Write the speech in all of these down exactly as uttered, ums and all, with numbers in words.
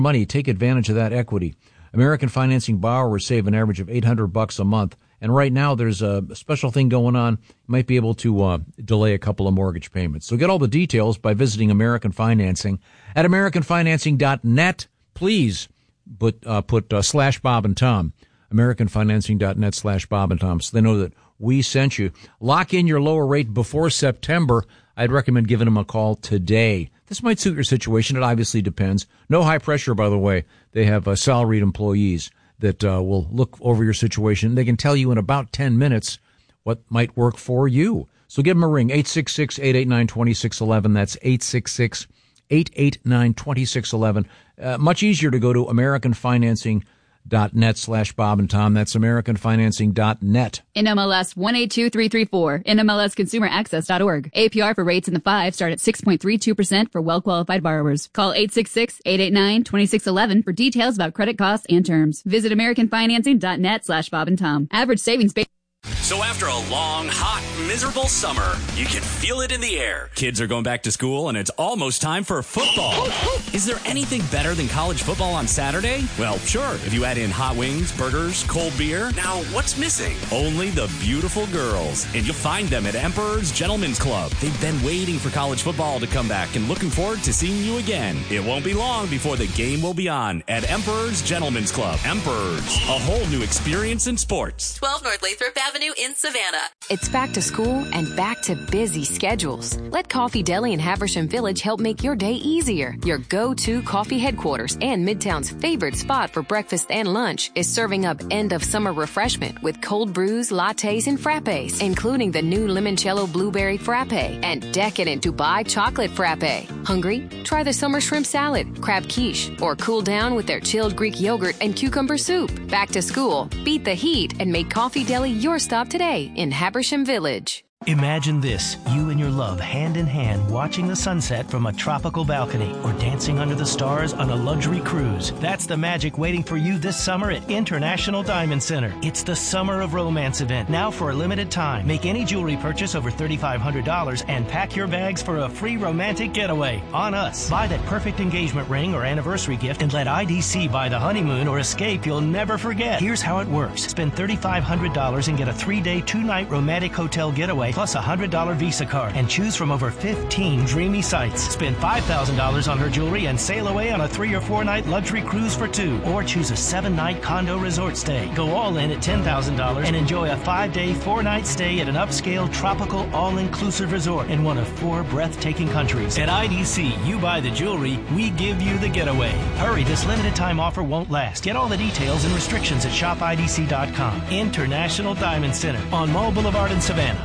money. Take advantage of that equity. American Financing borrowers save an average of eight hundred bucks a month. And right now there's a special thing going on. You might be able to uh, delay a couple of mortgage payments. So get all the details by visiting American Financing at american financing dot net. Please put, uh, put uh, slash Bob and Tom, american financing dot net slash Bob and Tom, so they know that we sent you. Lock in your lower rate before September. I'd recommend giving them a call today. This might suit your situation. It obviously depends. No high pressure, by the way. They have uh, salaried employees that uh, will look over your situation. They can tell you in about ten minutes what might work for you. So give them a ring, eight six six, eight eight nine, two six one one. That's eight six six, eight eight nine, two six one one. Uh, much easier to go to american financing dot net slash Bob and Tom. That's american financing dot net. N M L S one eight two three three four, N M L S consumer access dot org. A P R for rates in the five start at six point three two percent for well-qualified borrowers. Call eight six six, eight eight nine, two six one one for details about credit costs and terms. Visit american financing dot net slash Bob and Tom. Average savings base. So after a long, hot, miserable summer, you can feel it in the air. Kids are going back to school, and it's almost time for football. Is there anything better than college football on Saturday? Well, sure, if you add in hot wings, burgers, cold beer. Now, what's missing? Only the beautiful girls. And you'll find them at Emperor's Gentlemen's Club. They've been waiting for college football to come back and looking forward to seeing you again. It won't be long before the game will be on at Emperor's Gentlemen's Club. Emperor's, a whole new experience in sports. twelve North Lathrop Avenue in Savannah. It's back to school and back to busy schedules. Let Coffee Deli in Haversham Village help make your day easier. Your go-to coffee headquarters and Midtown's favorite spot for breakfast and lunch is serving up end-of-summer refreshment with cold brews, lattes, and frappes, including the new limoncello blueberry frappe and decadent Dubai chocolate frappe. Hungry? Try the summer shrimp salad, crab quiche, or cool down with their chilled Greek yogurt and cucumber soup. Back to school, beat the heat, and make Coffee Deli your stop today in Habersham Village. Imagine this, you and your love hand in hand watching the sunset from a tropical balcony or dancing under the stars on a luxury cruise. That's the magic waiting for you this summer at International Diamond Center. It's the Summer of Romance event, now for a limited time. Make any jewelry purchase over three thousand five hundred dollars and pack your bags for a free romantic getaway on us. Buy that perfect engagement ring or anniversary gift and let I D C buy the honeymoon or escape you'll never forget. Here's how it works. Spend three thousand five hundred dollars and get a three-day, two-night romantic hotel getaway plus a one hundred dollars Visa card and choose from over fifteen dreamy sites. Spend five thousand dollars on her jewelry and sail away on a three or four night luxury cruise for two, or choose a seven night condo resort stay. Go all in at ten thousand dollars and enjoy a five day, four night stay at an upscale tropical all-inclusive resort in one of four breathtaking countries. At I D C, you buy the jewelry, we give you the getaway. Hurry, this limited time offer won't last. Get all the details and restrictions at shop I D C dot com. International Diamond Center on Mall Boulevard in Savannah.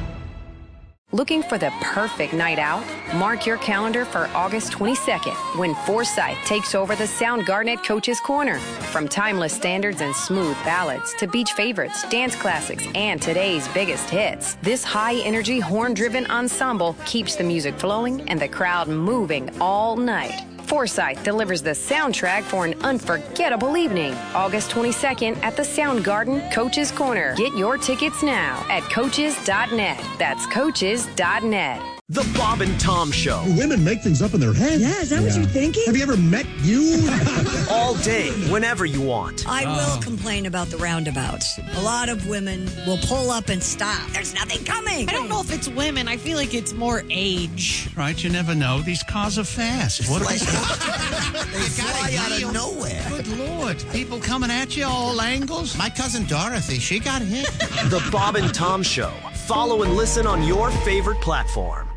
Looking for the perfect night out? Mark your calendar for August twenty-second, when Forsyth takes over the Soundgarden at Coach's Corner. From timeless standards and smooth ballads to beach favorites, dance classics, and today's biggest hits, this high-energy, horn-driven ensemble keeps the music flowing and the crowd moving all night. Forsyth delivers the soundtrack for an unforgettable evening. August twenty-second at the Soundgarden, Coach's Corner. Get your tickets now at coaches dot net. That's coaches dot net. The Bob and Tom Show. Women make things up in their heads. Yeah, is that yeah. what you're thinking? Have you ever met you? All day, whenever you want. I oh. will complain about the roundabouts. A lot of women will pull up and stop. There's nothing coming. I don't know if it's women. I feel like it's more age. Right, you never know. These cars are fast. What like, they fly out of nowhere. Good Lord. People coming at you all angles. My cousin Dorothy, she got hit. The Bob and Tom Show. Follow and listen on your favorite platform.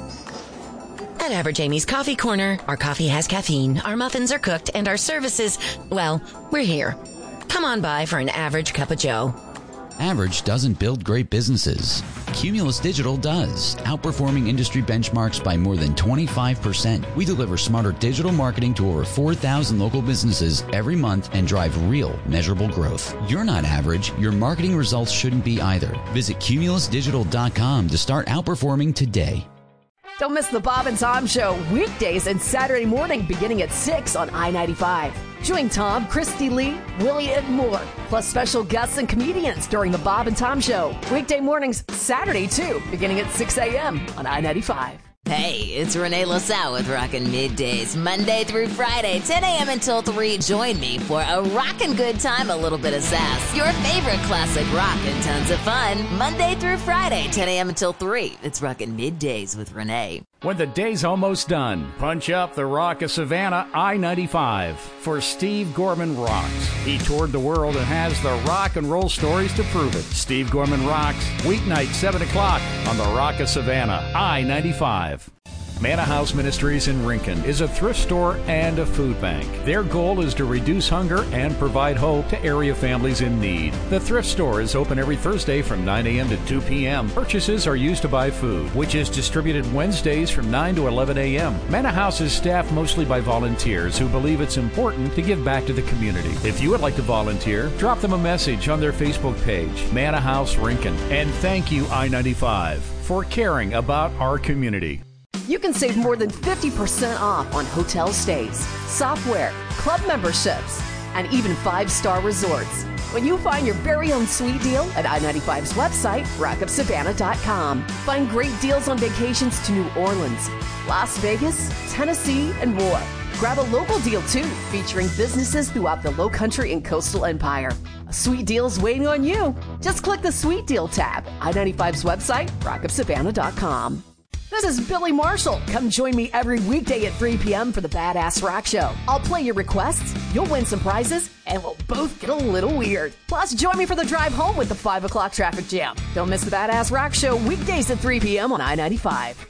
At Average Amy's Coffee Corner, our coffee has caffeine, our muffins are cooked, and our services, well, we're here. Come on by for an average cup of joe. Average doesn't build great businesses. Cumulus Digital does, outperforming industry benchmarks by more than twenty-five percent. We deliver smarter digital marketing to over four thousand local businesses every month and drive real, measurable growth. You're not average. Your marketing results shouldn't be either. Visit cumulus digital dot com to start outperforming today. Don't miss the Bob and Tom Show weekdays and Saturday morning beginning at six on I ninety-five. Join Tom, Christy Lee, Willie, and more, plus special guests and comedians during the Bob and Tom Show. Weekday mornings, Saturday too, beginning at six a.m. on I ninety-five. Hey, it's Renee LaSalle with Rockin' Middays, Monday through Friday, ten a.m. until three. Join me for a rockin' good time, a little bit of sass, your favorite classic rock, and tons of fun. Monday through Friday, ten a.m. until three. It's Rockin' Middays with Renee. When the day's almost done, punch up the Rock of Savannah I ninety-five for Steve Gorman Rocks. He toured the world and has the rock and roll stories to prove it. Steve Gorman Rocks, weeknight, seven o'clock on the Rock of Savannah I ninety-five. Manna House Ministries in Rincon is a thrift store and a food bank. Their goal is to reduce hunger and provide hope to area families in need. The thrift store is open every Thursday from nine a.m. to two p.m. Purchases are used to buy food, which is distributed Wednesdays from nine to eleven a.m. Manna House is staffed mostly by volunteers who believe it's important to give back to the community. If you would like to volunteer, drop them a message on their Facebook page, Manna House Rincon. And thank you, I ninety-five, for caring about our community. You can save more than fifty percent off on hotel stays, software, club memberships, and even five-star resorts when you find your very own sweet deal at I ninety-five's website, rock of savannah dot com. Find great deals on vacations to New Orleans, Las Vegas, Tennessee, and more. Grab a local deal, too, featuring businesses throughout the Lowcountry and Coastal Empire. A sweet deal's waiting on you. Just click the Sweet Deal tab, I ninety-five's website, rock of savannah dot com. This is Billy Marshall. Come join me every weekday at three p.m. for the Badass Rock Show. I'll play your requests, you'll win some prizes, and we'll both get a little weird. Plus, join me for the drive home with the five o'clock traffic jam. Don't miss the Badass Rock Show weekdays at three p.m. on I ninety-five.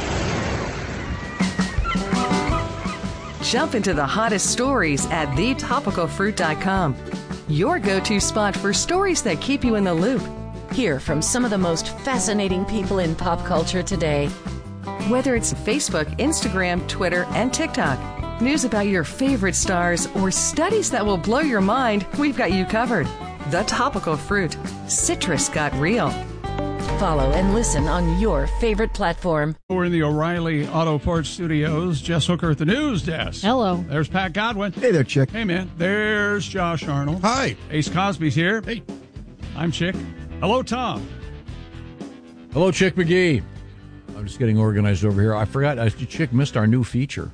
Jump into the hottest stories at the topical fruit dot com. Your go-to spot for stories that keep you in the loop. Hear from some of the most fascinating people in pop culture today. Whether it's Facebook, Instagram, Twitter, and TikTok, news about your favorite stars, or studies that will blow your mind, we've got you covered. The Topical Fruit. Citrus got real. Follow and listen on your favorite platform. We're in the O'Reilly Auto Parts Studios. Jess Hooker at the news desk. Hello. There's Pat Godwin. Hey there, Chick. Hey, man. There's Josh Arnold. Hi. Ace Cosby's here. Hey. I'm Chick. Hello, Tom. Hello, Chick McGee. I'm just getting organized over here. I forgot, uh, Chick missed our new feature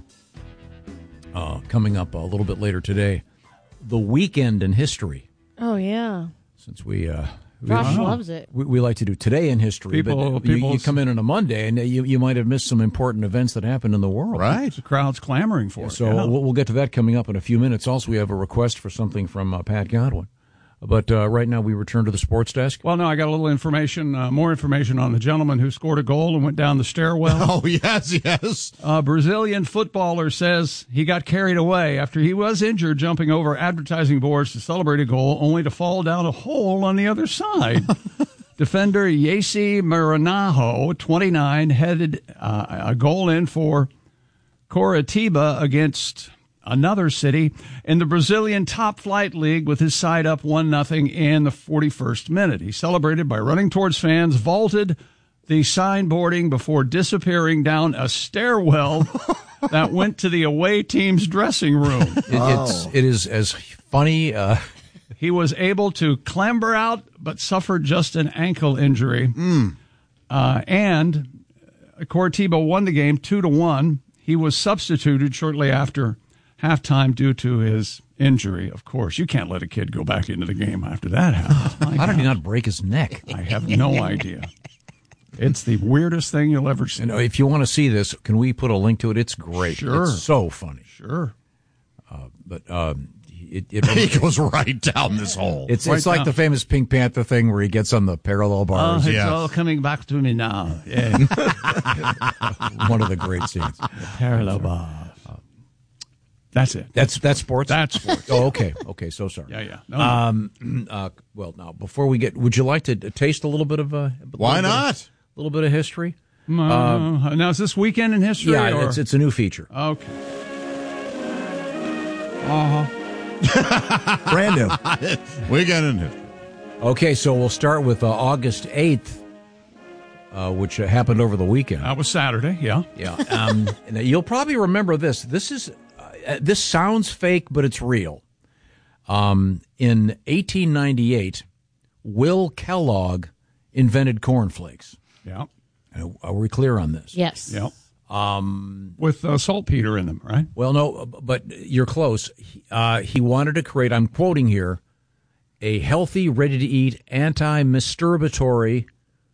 uh, coming up a little bit later today. The Weekend in History. Oh, yeah. Since we... Uh, Josh we, loves it. We, we like to do Today in History, People- but you, you people's- come in on a Monday, and you, you might have missed some important events that happened in the world. Right. The crowd's clamoring for it. So yeah. we'll, we'll get to that coming up in a few minutes. Also, we have a request for something from uh, Pat Godwin. But uh, right now we return to the sports desk. Well, no, I got a little information, uh, more information on the gentleman who scored a goal and went down the stairwell. Oh, yes, yes. A Brazilian footballer says he got carried away after he was injured jumping over advertising boards to celebrate a goal, only to fall down a hole on the other side. Defender Yacey Maranaho, twenty-nine, headed uh, a goal in for Coritiba against another city in the Brazilian top flight league with his side up one nothing in the forty-first minute. He celebrated by running towards fans, vaulted the signboarding before disappearing down a stairwell that went to the away team's dressing room. It, it's, it is as funny. Uh... He was able to clamber out, but suffered just an ankle injury. Mm. Uh, and Coritiba won the game two to one. He was substituted shortly after halftime due to his injury. Of course, you can't let a kid go back into the game after that happens. How did he not break his neck? I have no idea. It's the weirdest thing you'll ever see. And if you want to see this, can we put a link to it? It's great. Sure. It's so funny. Sure. Uh, but um, it, it he goes right down this hole. It's Right it's like down. the famous Pink Panther thing where he gets on the parallel Oh, bars. it's Yeah. all coming back to me now. Yeah. One of the great scenes. Parallel bars. That's it. That's that's sports. That's sports. Oh, okay, okay. So sorry. Yeah, yeah. No, no. Um. Uh, well, now before we get, would you like to taste a little bit of uh, a Why little bit not? of- A little bit of history. Uh, now, is this Weekend in History? Yeah, or? it's it's a new feature. Okay. Uh-huh. Brand new. Weekend in History. Okay, so we'll start with uh, August eighth, uh, which uh, happened over the weekend. That was Saturday, yeah. Yeah. Um, and you'll probably remember this. This is uh, this sounds fake, but it's real. Um, in eighteen ninety-eight, Will Kellogg invented cornflakes. Yeah. Uh, Are we clear on this? Yes. Yeah. Um, With uh, saltpeter in them, right? Well, no, but you're close. Uh, he wanted to create, I'm quoting here, a healthy, ready-to-eat, anti-masturbatory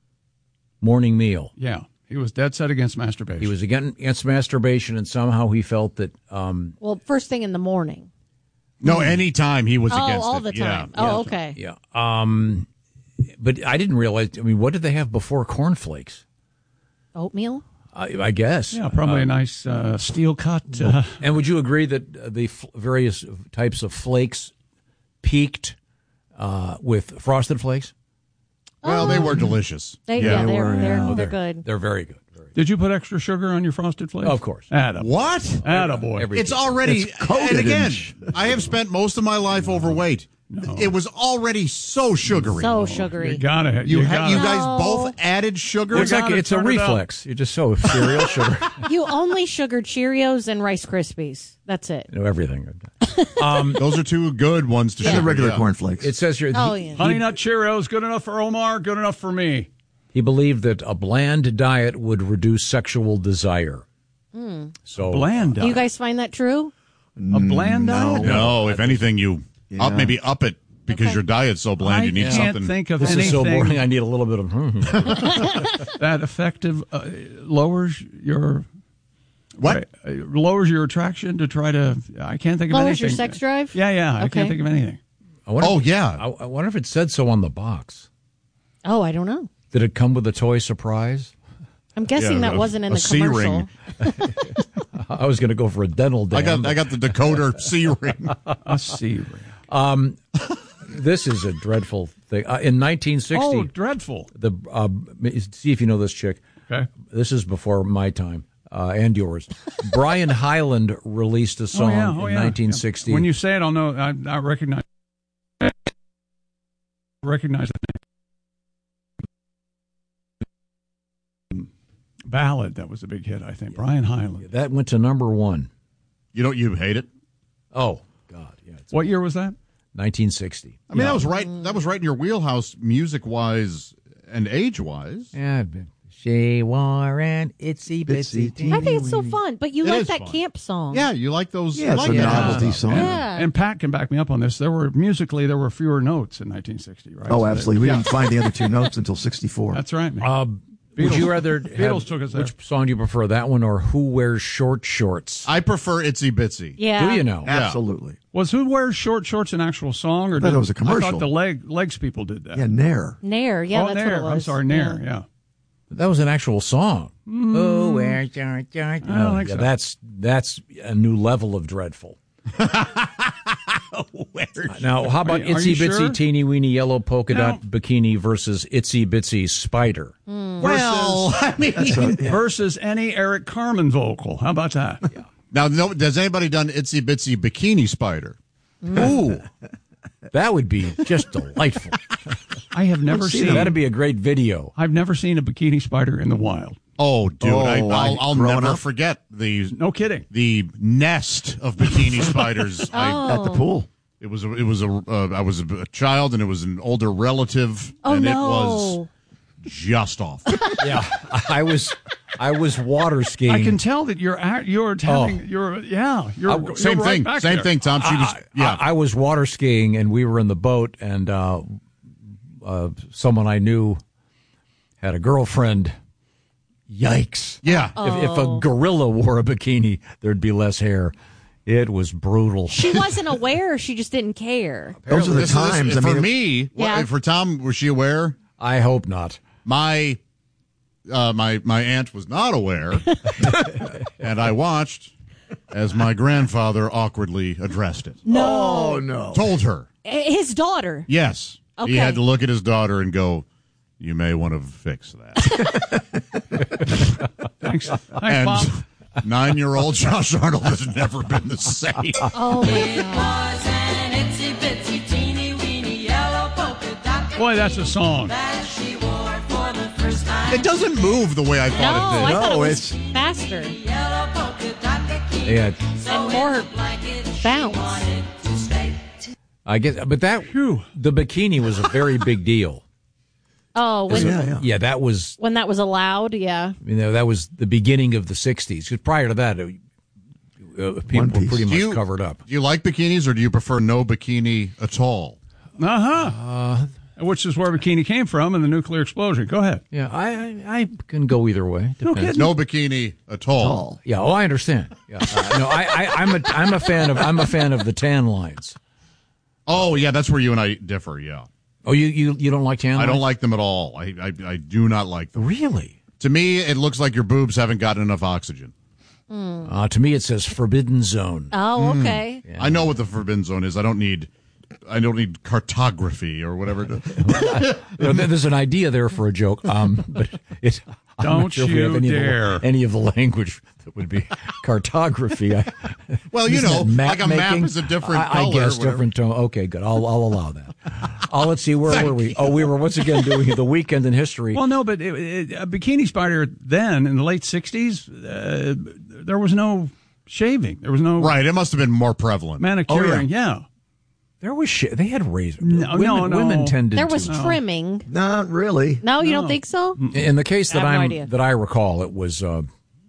morning meal. Yeah, he was dead set against masturbation. He was against, against masturbation, and somehow he felt that... Um, Well, first thing in the morning. No, any time he was oh, against all it. the time. Yeah. Oh, Yeah. okay. Yeah. Um, but I didn't realize, I mean, what did they have before cornflakes? Oatmeal? I, I guess. Yeah, probably uh, a nice uh, steel cut. Uh, and would you agree that the f- various types of flakes peaked uh, with Frosted Flakes? Well, they were delicious. They, yeah, Yeah. they're, were, they're, yeah. they're good. They're very good. Did you put extra sugar on your Frosted Flakes? Of course. Atta. What? Attaboy. Everything. It's already, It's coated and again, in- I have spent most of my life overweight. No. It was already so sugary. So sugary. You gotta. You, You, ha- gotta. you guys No. both added sugar? It's like gotta it's a turn it up. reflex. You just so cereal sugar. You only sugared Cheerios and Rice Krispies. That's it. You know, everything. Um, Those are two good ones to Yeah. sugar. And the regular yeah. cornflakes. It says here. Oh, he, yeah. Honey Nut Cheerios, good enough for Omar, good enough for me. he believed that a bland diet would reduce sexual desire. Mm. So Bland Do diet. you guys find that true? A bland diet? No, if anything, you Yeah. up maybe up it because Okay. your diet's so bland. I you need can't something. think of This anything is so boring. I need a little bit of. that effective uh, lowers your What? uh, lowers your attraction to try to. I can't think of Lowers anything. your sex drive? Yeah, yeah. I Okay. can't think of anything. I wonder Oh if- yeah. I, I wonder if it said so on the box. Oh, I don't know. Did it come with a toy surprise? I'm guessing Yeah, that a- wasn't in a the C commercial. ring. I was going to go for a dental dam. I got I got the decoder C ring. A C ring. Um, this is a dreadful thing. Uh, in nineteen sixty, Oh, dreadful. the uh, see if you know this chick. Okay. This is before my time uh, and yours. Brian Hyland released a song oh, yeah. Oh, in yeah. nineteen sixty. Yeah. When you say it, I'll know. I, I recognize. Recognize the name. Ballad, that was a big hit, I think. Brian Hyland. that went to number one. You don't you hate it? Oh God, yeah. It's What year was that? nineteen sixty. I mean, that was right. That was right in your wheelhouse, music wise and age wise. Yeah, she wore an itsy bitsy. Bitsy I think it's so fun, but you It like is that fun. camp song. Yeah, you like those? Yeah, you it's like a that novelty stuff. song. Yeah. And Pat can back me up on this. There were musically there were fewer notes in nineteen sixty, right? Oh, So absolutely. We that- didn't find the other two notes until sixty-four. That's right, man. Uh, would Beatles- you rather Beatles have, took us there. which song do you prefer, that one or Who Wears Short Shorts? I prefer Itsy Bitsy. Yeah. Do you know? Absolutely. Was Who Wears Short Shorts an actual song? Or I thought did, it was a I commercial. thought the leg, Legs people did that. Yeah, Nair. Nair. Yeah, oh, that's Nair. what it was. I'm sorry, Nair. Yeah. That was an actual song. Mm. Who wears short shorts? I don't Oh, think yeah, so. that's that's a new level of dreadful. Now, how about Are you- are Itsy you Bitsy sure? Teeny Weeny Yellow Polka No. Dot Bikini versus Itsy Bitsy Spider? Well, I mean, Versus any Eric Carmen vocal. How about that? now, no, has anybody done Itsy Bitsy Bikini Spider? Ooh, that would be just delightful. I have never seen. That'd be a great video. I've never seen a bikini spider in the wild. Oh, dude, Oh, I, I'll, I- I'll growing never up? forget the No kidding. the nest of bikini spiders. I, Oh. At the pool. it was a, it was a uh, I was a child and it was an older relative Oh, and no. it was just awful. Yeah, I was I was water skiing. I can tell that you're at, you're having you're yeah you're, Uh, you're Same right thing, back same there. thing. Tom, she was I, yeah. I, I was water skiing, and we were in the boat, and uh, uh, someone I knew had a girlfriend. Yikes! Yeah. If, if a gorilla wore a bikini, there'd be less hair. It was brutal. She wasn't aware. She just didn't care. Those are the This is- this- times. I for mean, me, Yeah. for Tom, was she aware? I hope not. My uh, my my aunt was not aware, and I watched as my grandfather awkwardly addressed it. No. Oh, no. Told her, His daughter. yes. Okay. He had to look at his daughter and go, "You may want to fix that." Thanks, thanks, and Bob. nine-year-old Josh Arnold has never been the same. Oh, my God. Boy, that's a song. It doesn't move the way I No, thought it I did. thought it No, was it's- faster Yeah, and more bounce. I guess, but that the bikini was a very big deal. Oh, when, Yeah, yeah. Yeah, that was when that was allowed, yeah. you know that was the beginning of the sixties. Because prior to that, it, uh, people were pretty Do much you- covered up. Do you like bikinis or do you prefer no bikini at all? Uh-huh. Uh Which is where bikini came from in the nuclear explosion. Go ahead. Yeah, I I, I can go either way. No Depends. kidding. No bikini at all. Yeah, oh, I understand. Yeah, uh, no, I, I I'm a I'm a fan of I'm a fan of the tan lines. Oh, yeah, that's where you and I differ, yeah. Oh, you you, you don't like tan I lines? don't like them at all. I, I, I do not like them. Really? To me, it looks like your boobs haven't gotten enough oxygen. Mm. Uh, to me, it says forbidden zone. Oh, okay. Yeah. I know what the forbidden zone is. I don't need I don't need cartography or whatever. You know, there's an idea there for a joke, um, but it, I'm Don't not sure if we you have any dare. Of the, any of the language that would be cartography. I, Well, you isn't know, that map like a map making? is a different I, color, I guess whatever. different tone. Okay, good. I'll I'll allow that. Oh, let's see. Where were we? Oh, we were once again doing the weekend in history. Well, no, but it, it, a bikini spider then in the late sixties, uh, there was no shaving. There was no Right, it must have been more prevalent. manicuring. yeah. There was sh- they had razor. No, women, no, no. women tended. There was to. trimming. Not really. No, you No. don't think so? In the case that I have no I'm idea. that I recall, it was. Uh,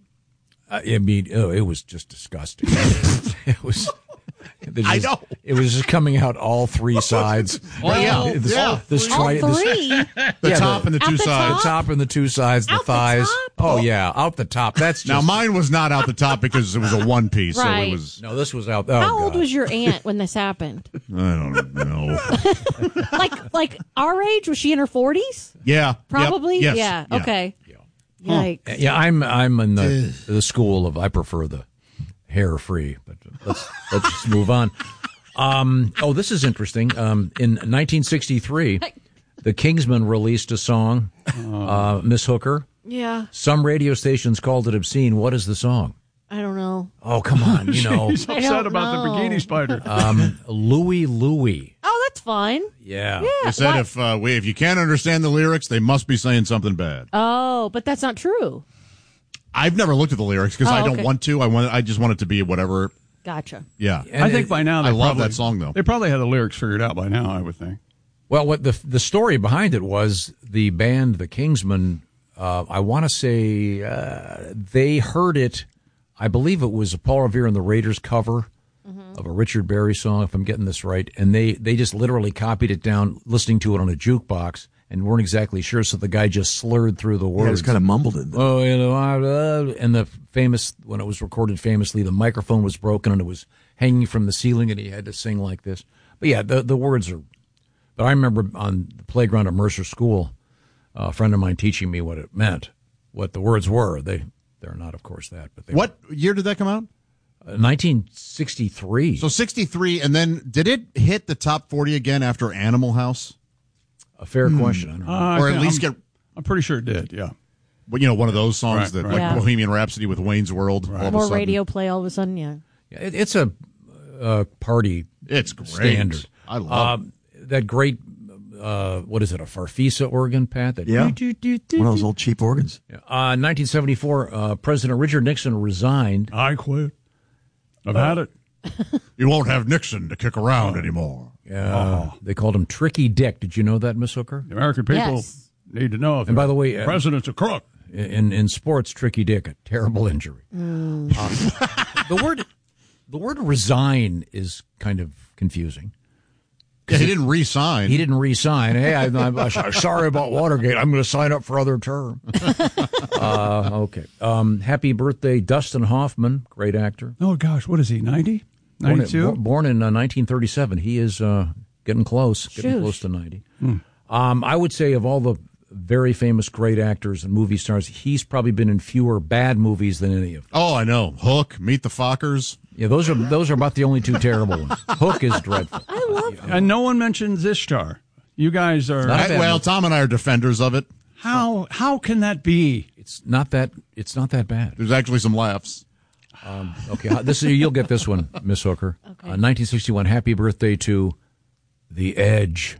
I mean, oh, it was just disgusting. it was. It I just- know. It was just coming out all three sides. Well, yeah, This, yeah. this All tri- this- three? The Yeah, top and the At two the sides. the top and the two sides, the Out the thighs. top? Oh yeah, out the top. That's just, Now, mine was not out the top because it was a one piece, so Right. it was. no. This was out. Oh, How old God. was your aunt when this happened? I don't know. like like our age? Was she in her forties? Yeah. yep, Probably? yes, Yeah. Okay. Huh. Yikes. Yeah, I'm I'm in the the school of I prefer the hair free, but let's let's just move on. Um, oh, this is interesting. Um, in nineteen sixty-three, the Kingsmen released a song, uh, Miss Hooker. Yeah. Some radio stations called it obscene. What is the song? I don't know. Oh, come on, you know, He's I upset don't about know. the bikini spider. um, Louie Louie. Oh, that's fine. Yeah. Yeah. They said why- if uh, we, if you can't understand the lyrics, they must be saying something bad. Oh, but that's not true. I've never looked at the lyrics because Oh, I don't okay. want to. I want. I just want it to be whatever. Gotcha. Yeah. I think by now they I love probably- that song though. They probably had the lyrics figured out by now, I would think. Well, what the the story behind it was the band, the Kingsmen. Uh, I want to say uh, they heard it. I believe it was a Paul Revere and the Raiders cover of a Richard Berry song, if I'm getting this right. And they, they just literally copied it down, listening to it on a jukebox, and weren't exactly sure. So the guy just slurred through the Yeah, words. just kind of mumbled it. Oh, you know, uh, and the famous when it was recorded famously, the microphone was broken and it was hanging from the ceiling, and he had to sing like this. But yeah, the the words are. But I remember on the playground at Mercer School, a friend of mine teaching me what it meant, what the words were. They they're not, of course, that. But they What year did that come out? were, uh, nineteen sixty-three. So sixty-three, and then did it hit the top forty again after Animal House? A fair question. I don't know. Uh, Or at I- least I'm, get, I'm pretty sure it did, yeah. well, you know, one of those songs Right, that, right. like Yeah. Bohemian Rhapsody with Wayne's World. All of a More sudden. radio play all of a sudden, yeah. Yeah, it, it's a uh, party. It's great. Standard. I love Um, that great. Uh, what is it? A Farfisa organ, Pat? That Yeah. do, do, do, One of do. those old cheap organs. Uh, nineteen seventy-four, uh, President Richard Nixon resigned. I quit. I've had it. You won't have Nixon to kick around anymore. Uh, They called him Tricky Dick. Did you know that, Miss Hooker? The American people Yes. need to know if And by the the way, uh, president's a crook. In in sports, Tricky Dick, a terrible injury. Mm. Uh, the word the word resign is kind of confusing. Yeah, he didn't re-sign. He didn't re-sign. Hey, I, I'm, I'm sorry about Watergate. I'm going to sign up for other term. uh, okay. Um, happy birthday, Dustin Hoffman, great actor. Oh, gosh, what is he, ninety? Born in- ninety-two? Born, born in uh, nineteen thirty-seven. He is uh, getting close, getting Shoosh. close to ninety. Hmm. Um, I would say of all the very famous great actors and movie stars, he's probably been in fewer bad movies than any of them. Oh, I know. Hook, Meet the Fockers. Yeah, those are those are about the only two terrible ones. Hook is dreadful. I love And no one mentions Ishtar. You guys are. Not a I- bad well, movie. Tom and I are defenders of it. How how can that be? It's not that it's not that bad. There's actually some laughs. Um, okay, uh, this you'll get this one, Miss Hooker. Okay. Uh, nineteen sixty-one. Happy birthday to The Edge.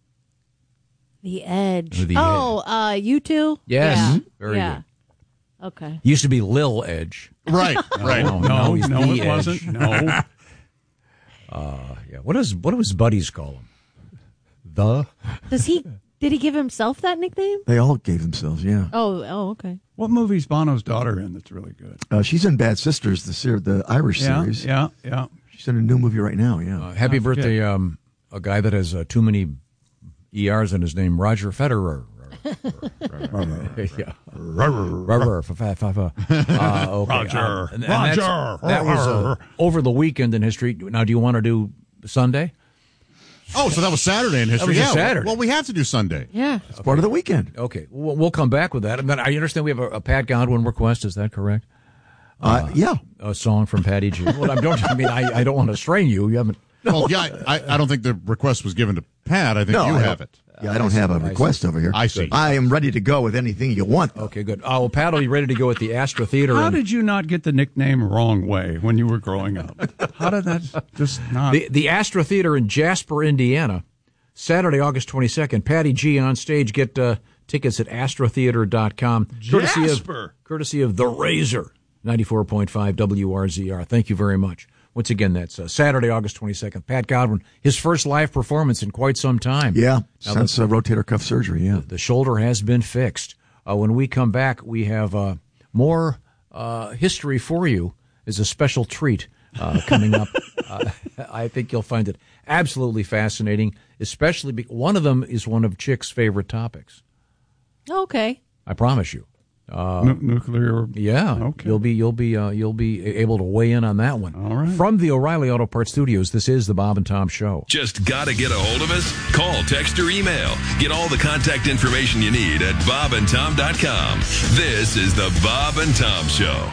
The Edge. The oh, uh, you two? Yes. Yeah. Very yeah. good. Okay. He used to be Lil Edge. Right, right. No, No, now he's no, The it Edge. wasn't. No. Uh, yeah. What does what do his buddies call him? The. Does he Did he give himself that nickname? They all gave themselves, yeah. Oh, oh, okay. What movie's Bono's daughter in that's really good? Uh, she's in Bad Sisters, the ser- the Irish Yeah, series. yeah, yeah. She's in a new movie right now, yeah. Uh, happy birthday, um, a guy that has uh, too many E Rs in his name, Roger Federer. yeah. Roger. Uh, okay. Roger. Um, and- and Roger. that's- That was uh, over the weekend in history. Now, do you want to do Sunday? Oh, so that was Saturday in history. That was yeah. Saturday. Well, we have to do Sunday. Yeah. It's part of the weekend. Okay. We'll, we'll come back with that. And then I understand we have a, a Pat Godwin request. Is that correct? Uh, yeah. A song from Patty G. Well, I don't. I mean, I, I don't want to strain you. You haven't. Well, yeah, I, I don't think the request was given to Pat. I think No, you I have don't- it. Yeah, I don't have a request over here. I see. I am ready to go with anything you want, though. Okay, good. Oh, well, Pat will be ready to go at the Astra Theater. How and- did you not get the nickname wrong way when you were growing up? How did that just not? The, the Astra Theater in Jasper, Indiana, Saturday, August twenty-second. Patty G on stage. Get uh, tickets at astra theater dot com. Courtesy Jasper. of, courtesy of The Razor, ninety-four point five W R Z R. Thank you very much. Once again, that's uh, Saturday, August twenty-second. Pat Godwin, his first live performance in quite some time. Yeah, Now, since the, uh, rotator cuff surgery, yeah. the shoulder has been fixed. Uh, when we come back, we have uh, more uh, history for you as a special treat uh, coming up. uh, I think you'll find it absolutely fascinating, especially be- one of them is one of Chick's favorite topics. Okay. I promise you. Uh, Nu- nuclear. Yeah. Okay. You'll be you'll be uh, you'll be able to weigh in on that one. All right. From the O'Reilly Auto Parts Studios, this is the Bob and Tom Show. Just got to get a hold of us? Call, text, or email. Get all the contact information you need at bob and tom dot com. This is the Bob and Tom Show.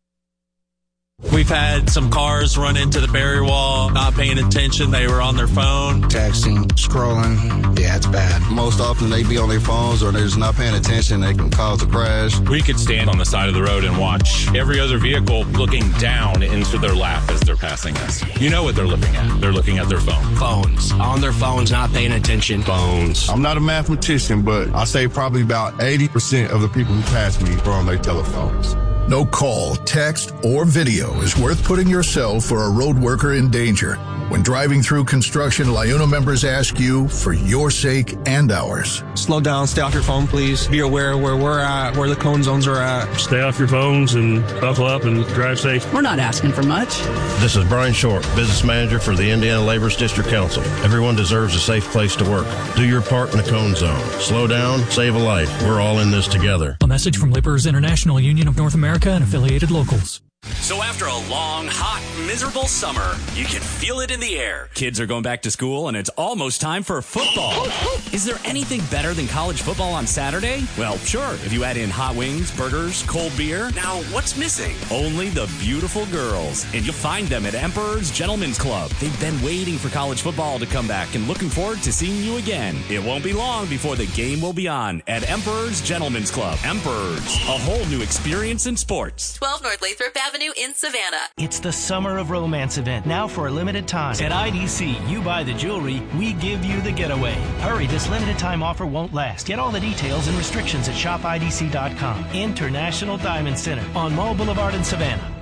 We've had some cars run into the barrier wall, not paying attention. They were on their phone. Texting, scrolling. Yeah, it's bad. Most often they be on their phones or they're just not paying attention. They can cause a crash. We could stand on the side of the road and watch every other vehicle looking down into their lap as they're passing us. You know what they're looking at. They're looking at their phone. Phones. On their phones, not paying attention. Phones. I'm not a mathematician, but I say probably about eighty percent of the people who pass me are on their telephones. No call, text, or video is worth putting yourself or a road worker in danger. When driving through construction, LiUNA members ask you for your sake and ours. Slow down, stay off your phone, please. Be aware where we're at, where the cone zones are at. Stay off your phones and buckle up and drive safe. We're not asking for much. This is Brian Short, Business Manager for the Indiana Laborers District Council. Everyone deserves a safe place to work. Do your part in the cone zone. Slow down, save a life. We're all in this together. A message from Laborers International Union of North America and affiliated locals. So after a long, hot, miserable summer, you can feel it in the air. Kids are going back to school, and it's almost time for football. Is there anything better than college football on Saturday? Well, sure, if you add in hot wings, burgers, cold beer. Now, what's missing? Only the beautiful girls. And you'll find them at Emperor's Gentlemen's Club. They've been waiting for college football to come back and looking forward to seeing you again. It won't be long before the game will be on at Emperor's Gentlemen's Club. Emperor's, a whole new experience in sports. twelve North Lathrop Avenue in Savannah. It's the Summer of Romance event, now for a limited time. At I D C, you buy the jewelry, we give you the getaway. Hurry, this limited time offer won't last. Get all the details and restrictions at shop I D C dot com. International Diamond Center on Mall Boulevard in Savannah.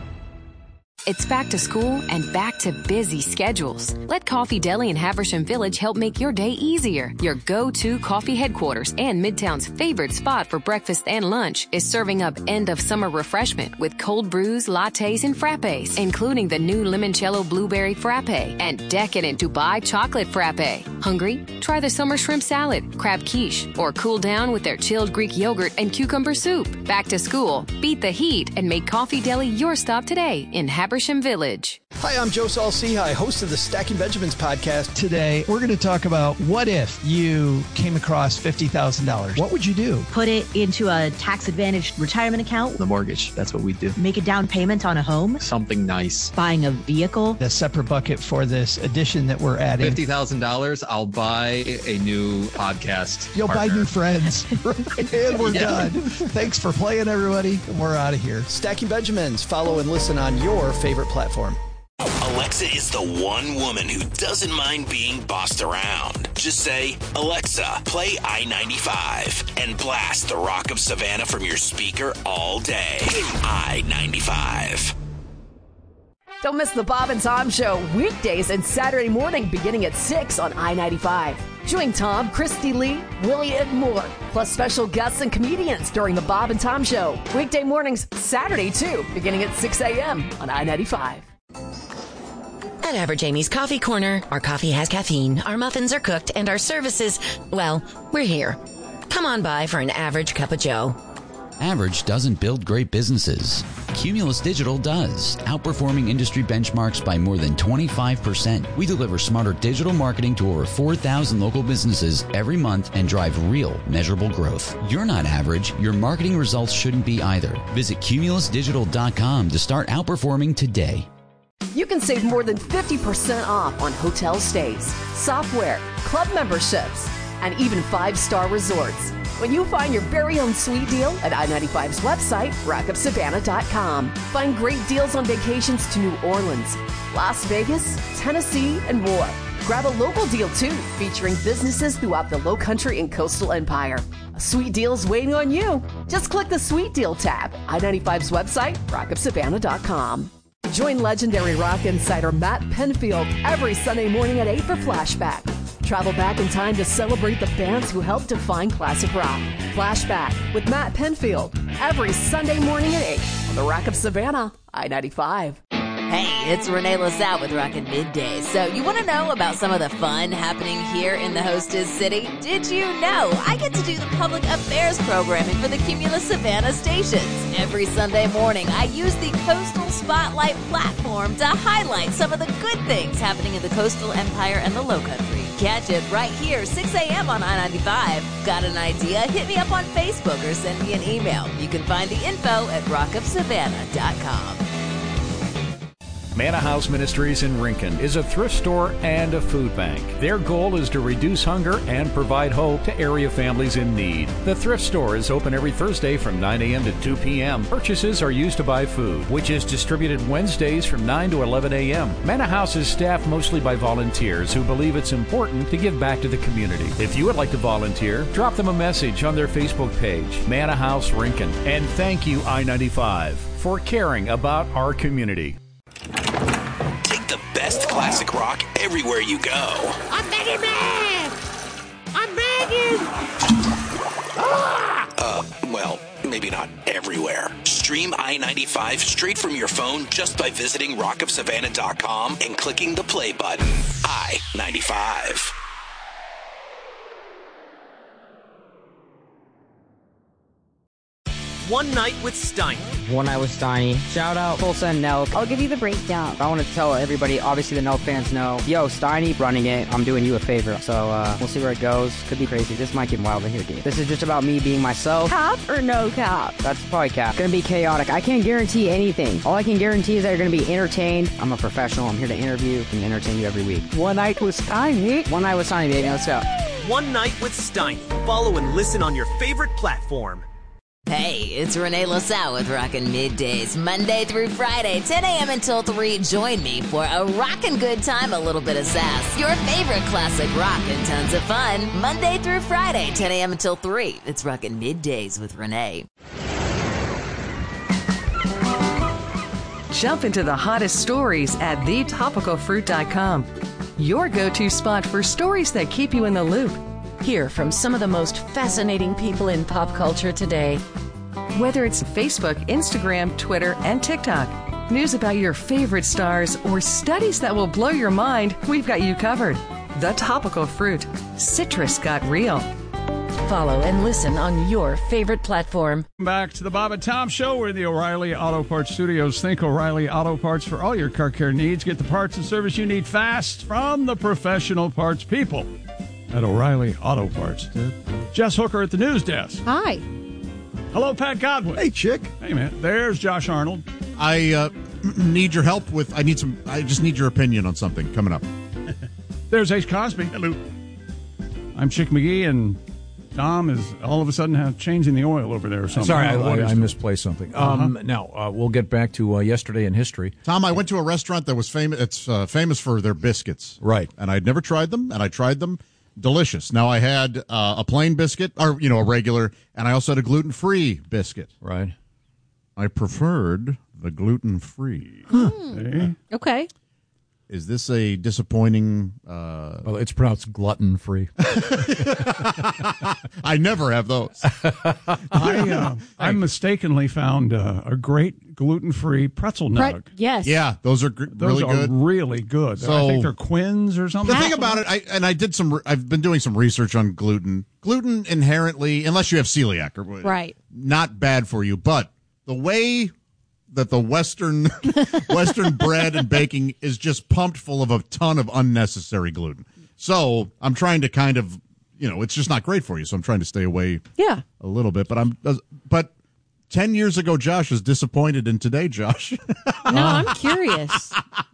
It's back to school and back to busy schedules. Let Coffee Deli in Haversham Village help make your day easier. Your go-to coffee headquarters and Midtown's favorite spot for breakfast and lunch is serving up end-of-summer refreshment with cold brews, lattes, and frappes, including the new limoncello blueberry frappe and decadent Dubai chocolate frappe. Hungry? Try the summer shrimp salad, crab quiche, or cool down with their chilled Greek yogurt and cucumber soup. Back to school, beat the heat, and make Coffee Deli your stop today in Haversham Village. Hi, I'm Joe Saul-Sehy, host of the Stacking Benjamins podcast. Today, we're going to talk about what if you came across fifty thousand dollars. What would you do? Put it into a tax-advantaged retirement account. The mortgage. That's what we do. Make a down payment on a home. Something nice. Buying a vehicle. A separate bucket for this addition that we're adding. fifty thousand dollars, I'll buy a new podcast You'll partner. buy new friends. And we're Yeah. done. Thanks for playing, everybody. And we're out of here. Stacking Benjamins. Follow and listen on your favorite platform. Alexa is the one woman who doesn't mind being bossed around. Just say, Alexa, play I ninety-five and blast the Rock of Savannah from your speaker all day. I ninety-five. Don't miss the Bob and Tom Show weekdays and Saturday morning beginning at six on I ninety-five. Join Tom, Christy Lee, Willie, and more, plus special guests and comedians during the Bob and Tom Show. Weekday mornings, Saturday too, beginning at six a.m. on I ninety-five. At Average Amy's Coffee Corner, our coffee has caffeine, our muffins are cooked, and our services, well, we're here. Come on by for an average cup of joe. Average doesn't build great businesses. Cumulus Digital does, outperforming industry benchmarks by more than twenty-five percent. We deliver smarter digital marketing to over four thousand local businesses every month and drive real, measurable growth. You're not average. Your marketing results shouldn't be either. Visit cumulus digital dot com to start outperforming today. You can save more than fifty percent off on hotel stays, software, club memberships, and even five-star resorts when you find your very own sweet deal at I ninety-five's website, rock up savannah dot com. Find great deals on vacations to New Orleans, Las Vegas, Tennessee, and more. Grab a local deal, too, featuring businesses throughout the Lowcountry and Coastal Empire. A sweet deal's waiting on you. Just click the Sweet Deal tab, I ninety-five's website, rock up savannah dot com. Join legendary rock insider Matt Penfield every Sunday morning at eight for Flashback. Travel back in time to celebrate the bands who helped define classic rock. Flashback with Matt Penfield every Sunday morning at eight on the Rock of Savannah, I ninety-five. Hey, it's Renee LaSalle with Rockin' Midday. So you want to know about some of the fun happening here in the hostess city? Did you know I get to do the public affairs programming for the Cumulus Savannah stations? Every Sunday morning, I use the Coastal Spotlight platform to highlight some of the good things happening in the Coastal Empire and the Lowcountry. Catch it right here, six a.m. on I ninety-five. Got an idea? Hit me up on Facebook or send me an email. You can find the info at rock up savannah dot com. Manna House Ministries in Rincon is a thrift store and a food bank. Their goal is to reduce hunger and provide hope to area families in need. The thrift store is open every Thursday from nine a.m. to two p.m. Purchases are used to buy food, which is distributed Wednesdays from nine to eleven a.m. Manna House is staffed mostly by volunteers who believe it's important to give back to the community. If you would like to volunteer, drop them a message on their Facebook page, Manna House Rincon. And thank you, I ninety-five, for caring about our community. Take the best classic rock everywhere you go. I'm begging, man! I'm begging! Ah! Uh, well, maybe not everywhere. Stream I ninety-five straight from your phone just by visiting rock of savannah dot com and clicking the play button. I ninety-five. One Night with Steiny. One Night with Steiny. Shout out Tulsa and Nelk. I'll give you the breakdown. I want to tell everybody, obviously the Nelk fans know, yo, Steiny running it. I'm doing you a favor. So uh, we'll see where it goes. Could be crazy. This might get wild in here, dude. This is just about me being myself. Cap or no cap? That's probably cap. Gonna be chaotic. I can't guarantee anything. All I can guarantee is that you're gonna be entertained. I'm a professional. I'm here to interview and entertain you every week. One Night with Steiny. One Night with Steiny, baby. Let's go. One Night with Steiny. Follow and listen on your favorite platform. Hey, it's Renee LaSalle with Rockin' Middays, Monday through Friday, ten a.m. until three. Join me for a rockin' good time, a little bit of sass, your favorite classic rock, and tons of fun. Monday through Friday, ten a.m. until three. It's Rockin' Middays with Renee. Jump into the hottest stories at the topical fruit dot com, your go-to spot for stories that keep you in the loop. Hear from some of the most fascinating people in pop culture today. Whether it's Facebook, Instagram, Twitter, and TikTok, news about your favorite stars, or studies that will blow your mind, we've got you covered. The Topical Fruit. Citrus got real. Follow and listen on your favorite platform. Back to the Bob and Tom Show. We're in the O'Reilly Auto Parts Studios. Think O'Reilly Auto Parts for all your car care needs. Get the parts and service you need fast from the professional parts people at O'Reilly Auto Parts. Jess Hooker at the news desk. Hi. Hello, Pat Godwin. Hey, chick. Hey, man. There's Josh Arnold. I uh, need your help with. I need some. I just need your opinion on something coming up. There's Ace Cosby. Hello. I'm Chick McGee, and Tom is all of a sudden have changing the oil over there or something. Sorry, I, I, I, I misplaced something. Uh-huh. Um, now uh, we'll get back to uh, yesterday in history. Tom, I went to a restaurant that was famous. It's uh, famous for their biscuits, right? And I'd never tried them, and I tried them. Delicious. Now, I had uh, a plain biscuit, or, you know, a regular, and I also had a gluten-free biscuit. Right. I preferred the gluten-free. Hmm. Okay. Is this a disappointing... Uh... Well, it's pronounced glutton-free. I never have those. I, uh, I mistakenly found uh, a great gluten-free pretzel nug. Pre- yes. Yeah, those are gr- Those really are good. really good. So, I think they're Quinn's or something. The thing about it, I, and I did some, I've been doing some research on gluten. Gluten inherently, unless you have celiac, or Right. not bad for you. But the way that the Western Western bread and baking is just pumped full of a ton of unnecessary gluten. So I'm trying to kind of, you know, it's just not great for you. So I'm trying to stay away Yeah. a little bit. But I'm, but ten years ago, Josh is disappointed in today, Josh. No, I'm curious.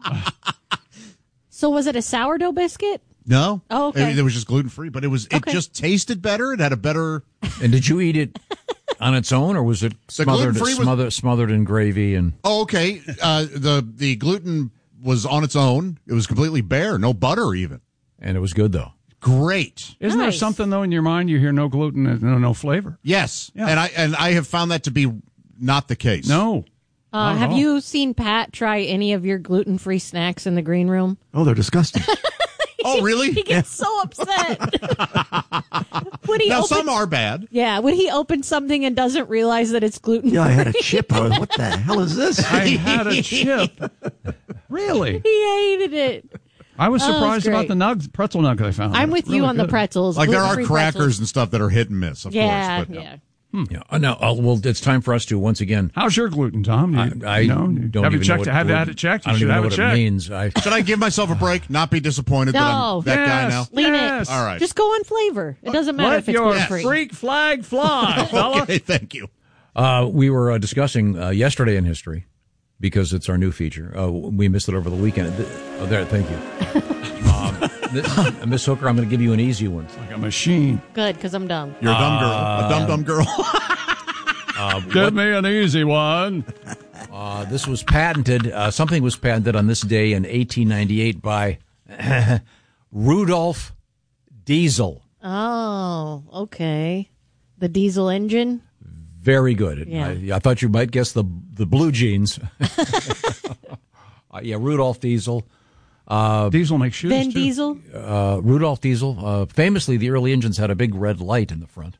So was it a sourdough biscuit? No. Oh, okay. It, it was just gluten free, but it was it Okay. just tasted better. It had a better. And did you eat it on its own, or was it smothered, gluten-free was- smothered, smothered in gravy? And Oh, okay. Uh, the the gluten was on its own. It was completely bare, no butter even. And it was good though. Great. Isn't there Nice. something though in your mind you hear no gluten and no no flavor? Yes, Yeah. and I and I have found that to be not the case. No. Uh, Not at have all. you seen Pat try any of your gluten-free snacks in the green room? Oh, they're disgusting. Oh, really? He gets so upset. Would he Now open, some are bad. Yeah, when he opens something and doesn't realize that it's gluten free. Yeah, I had a chip. I was, what the hell is this? I had a chip. Really? He hated it. I was Oh, it's surprised about great. the nugs, pretzel nugs I found. I'm with you Really on the good. pretzels. Like there are gluten-free crackers pretzels. and stuff that are hit and miss, of Yeah, course. But, yeah. Yeah. Uh, now, uh, well, it's time for us to once again. How's your gluten, Tom? Do you, I, I you know, don't have you even checked? know what Have you gluten- had it checked? You I don't should even know have what it it checked. means. I, Should I give myself a break? Not be disappointed that I'm No. that guy Yes. now? Lean Yes. it. All right. Just go on flavor. It doesn't matter Let if it's your gluten free. freak flag fly, fella. Okay, thank you. uh, we were uh, discussing uh, yesterday in history because it's our new feature. Uh, we missed it over the weekend. Oh, there. Thank you, um, this, Miss Hooker. I'm going to give you an easy one. Like a machine. Good, because I'm dumb. You're a dumb girl. A dumb dumb girl. Uh, Give what- me an easy one. Uh, this was patented. Uh, something was patented on this day in eighteen ninety-eight by Rudolf Diesel. Oh, okay. The diesel engine. Very good. Yeah. I, I thought you might guess the the blue jeans. uh, yeah, Rudolf Diesel. Uh, Diesel makes shoes Vin too. Diesel. uh, Rudolf Diesel. Uh, famously, the early engines had a big red light in the front.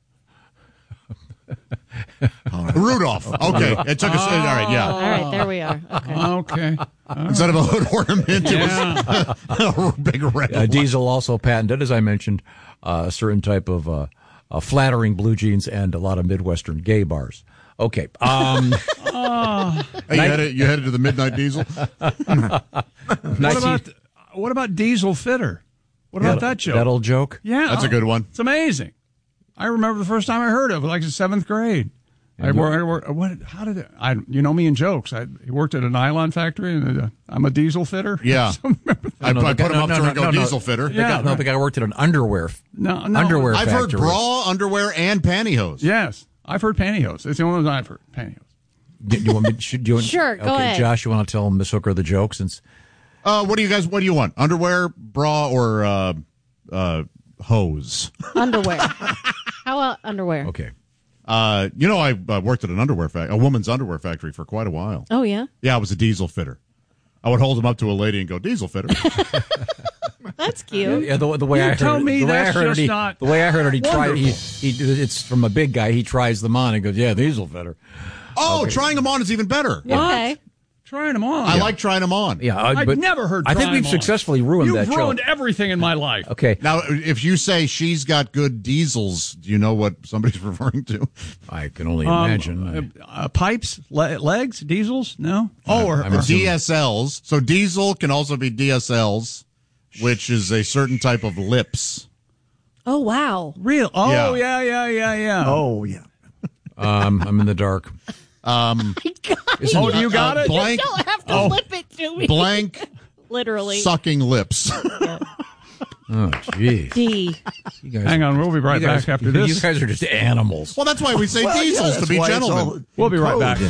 Rudolph. Okay, it took us. All right, yeah. All right, there we are. Okay. Okay. Instead of a hood ornament, Yeah. it was a big red. Uh, Diesel also patented, as I mentioned, uh, a certain type of uh, uh, flattering blue jeans and a lot of Midwestern gay bars. Okay. Um, Oh. Hey, you headed, you headed to the Midnight Diesel? What about what about Diesel Fitter? What about that joke? That old joke? Yeah, That's a good one. It's amazing. I remember the first time I heard it, like in seventh grade. I And worked, I worked, what? How did it? I you know me in jokes. I he worked at a nylon factory, and uh, I'm a diesel fitter. Yeah. I, No, I the guy- put him no, up no, to no, and go no, no. diesel fitter. The guy, no, the guy worked at an underwear. No, no. underwear I've heard factory. bra, underwear, and pantyhose. Yes, I've heard pantyhose. It's the only one I've heard. Pantyhose. Do you want me? Should, do you want, Sure, go okay, ahead. Josh, you want to tell Miss Hooker the joke since Uh, what do you guys? What do you want? Underwear, bra, or uh, uh, hose? Underwear. How about underwear? okay. Uh, you know, I uh, worked at an underwear factory, a woman's underwear factory, for quite a while. Oh, yeah? Yeah, I was a diesel fitter. I would hold them up to a lady and go, "Diesel fitter." That's cute. Yeah, the, the way You I heard tell it, me the way I that's heard just it, he, not the way I heard it, he tried. He, wonderful. he it's from a big guy. He tries them on and goes, "Yeah, diesel fitter." Oh, Okay. trying them on is even better. Okay. Trying them on. I like trying them on. Yeah, uh, I've but never heard. I think trying we've them on. successfully ruined You've that ruined joke. everything in my life. Okay, Now, if you say she's got good diesels, do you know what somebody's referring to? I can only Um, imagine. uh, uh, pipes, le- legs, diesels. No. Oh, or, I'm or assuming- D S Ls. So diesel can also be D S Ls, which is a certain type of lips. Oh, wow. real. Oh, Yeah. yeah, yeah, yeah, yeah. Oh, yeah. um, I'm in the dark. Um, Isn't Oh, do you got uh, it? Blank, You don't have to Oh. lip it to me. blank Literally. sucking lips. Oh, jeez. D. You guys, Hang on, we'll be right you guys- back after you this. guys are just animals. Well, that's why we say Well, yeah, diesels to that's be why it's gentlemen. all We'll be right code. back.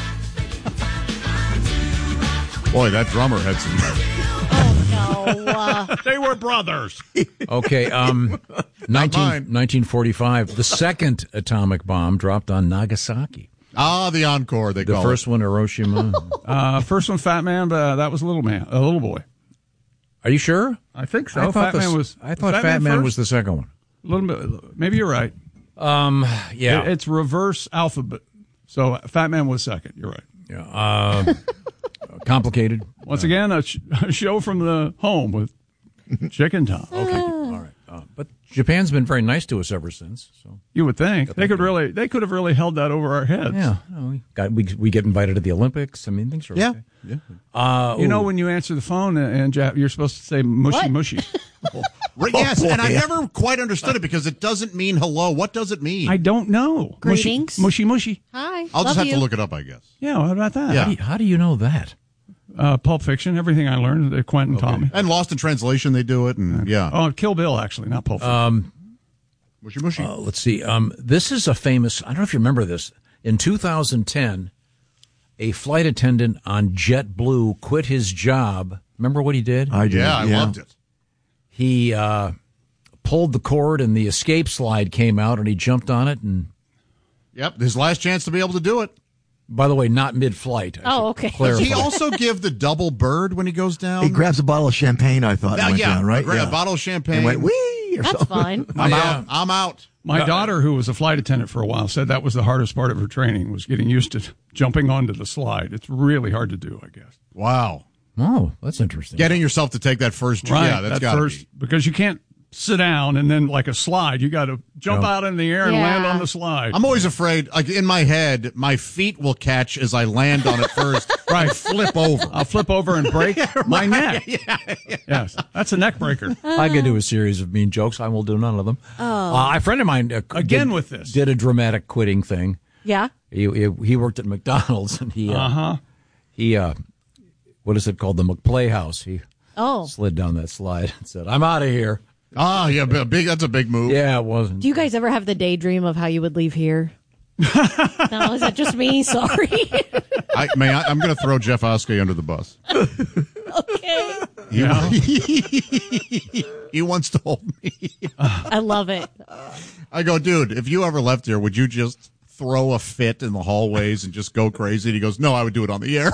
Boy, that drummer had some. Oh, no. Uh, They were brothers. Okay, um, mine. nineteen, nineteen forty-five, the second atomic bomb dropped on Nagasaki. Ah, the encore, they The call first it. one, Hiroshima. Uh, first one, Fat Man, but uh, that was a little man, a little boy. Are you sure? I think so. I thought Fat the- Man was. I thought Fat Man first? was the second one. A little bit. Maybe you're right. Um, yeah. It- it's reverse alphabet. So Fat Man was second. You're right. Yeah. Uh, complicated. Once again, a, sh- a show from the home with Chicken Tom. Okay. All right. Uh, but Japan's been very nice to us ever since. So You would think they could really, they could have really held that over our heads. yeah, no, we got we we get invited to the Olympics. I mean, things are Yeah. okay. Yeah. Uh, You know, ooh. when you answer the phone and, and Jap- you're supposed to say mushy What? mushy. Right, yes, boy. and I never quite understood it because it doesn't mean hello. What does it mean? I don't know. Greetings. Mushy mushy. Hi. I'll love just have you. to look it up, I guess. Yeah, what about that? Yeah. how, do you, how do you know that? Uh, Pulp Fiction, everything I learned, that Quentin taught me. And Lost in Translation, they do it, and yeah. Oh, Kill Bill, actually, not Pulp Fiction. Um, Mushy mushy. uh, let's see. Um, this is a famous. I don't know if you remember this. In two thousand ten, a flight attendant on JetBlue quit his job. Remember what he did? I did. yeah, I loved it. He uh, pulled the cord, and the escape slide came out, and he jumped on it. And Yep, his last chance to be able to do it. by the way, not mid-flight. I Oh, should okay. Does clarify. he also give the double bird when he goes down? He grabs a bottle of champagne, I thought, Oh, and went yeah, down, right? a, gra- yeah. a bottle of champagne. And went, wee! Or That's something. fine. I'm Yeah. out. I'm out. My Uh, daughter, who was a flight attendant for a while, said that was the hardest part of her training, was getting used to jumping onto the slide. It's really hard to do, I guess. Wow. Oh, that's interesting. Getting yourself to take that first jump. Right, Yeah, that's that got first, to be. because you can't sit down and then like a slide. You got to jump Jump. out in the air and Yeah. land on the slide. I'm always afraid, like in my head, my feet will catch as I land on it first. Right. And flip over. I'll flip over and break my neck. Yes, that's a neck breaker. I could do a series of mean jokes. I will do none of them. Oh. Uh, a friend of mine uh, Again did, with this. did a dramatic quitting thing. Yeah. He he, he worked at McDonald's, and he uh, Uh-huh. he uh, what is it called? The McPlay House. He Oh. slid down that slide and said, "I'm out of here." Ah, yeah, b- big. That's a big move. Yeah, it wasn't. Do you guys ever have the daydream of how you would leave here? No, is that just me? Sorry. I, may I, I'm going to throw Jeff Oskey under the bus. Okay. He, Yeah. he wants to hold me. I love it. I go, dude, if you ever left here, would you just throw a fit in the hallways and just go crazy? And he goes, no, I would do it on the air.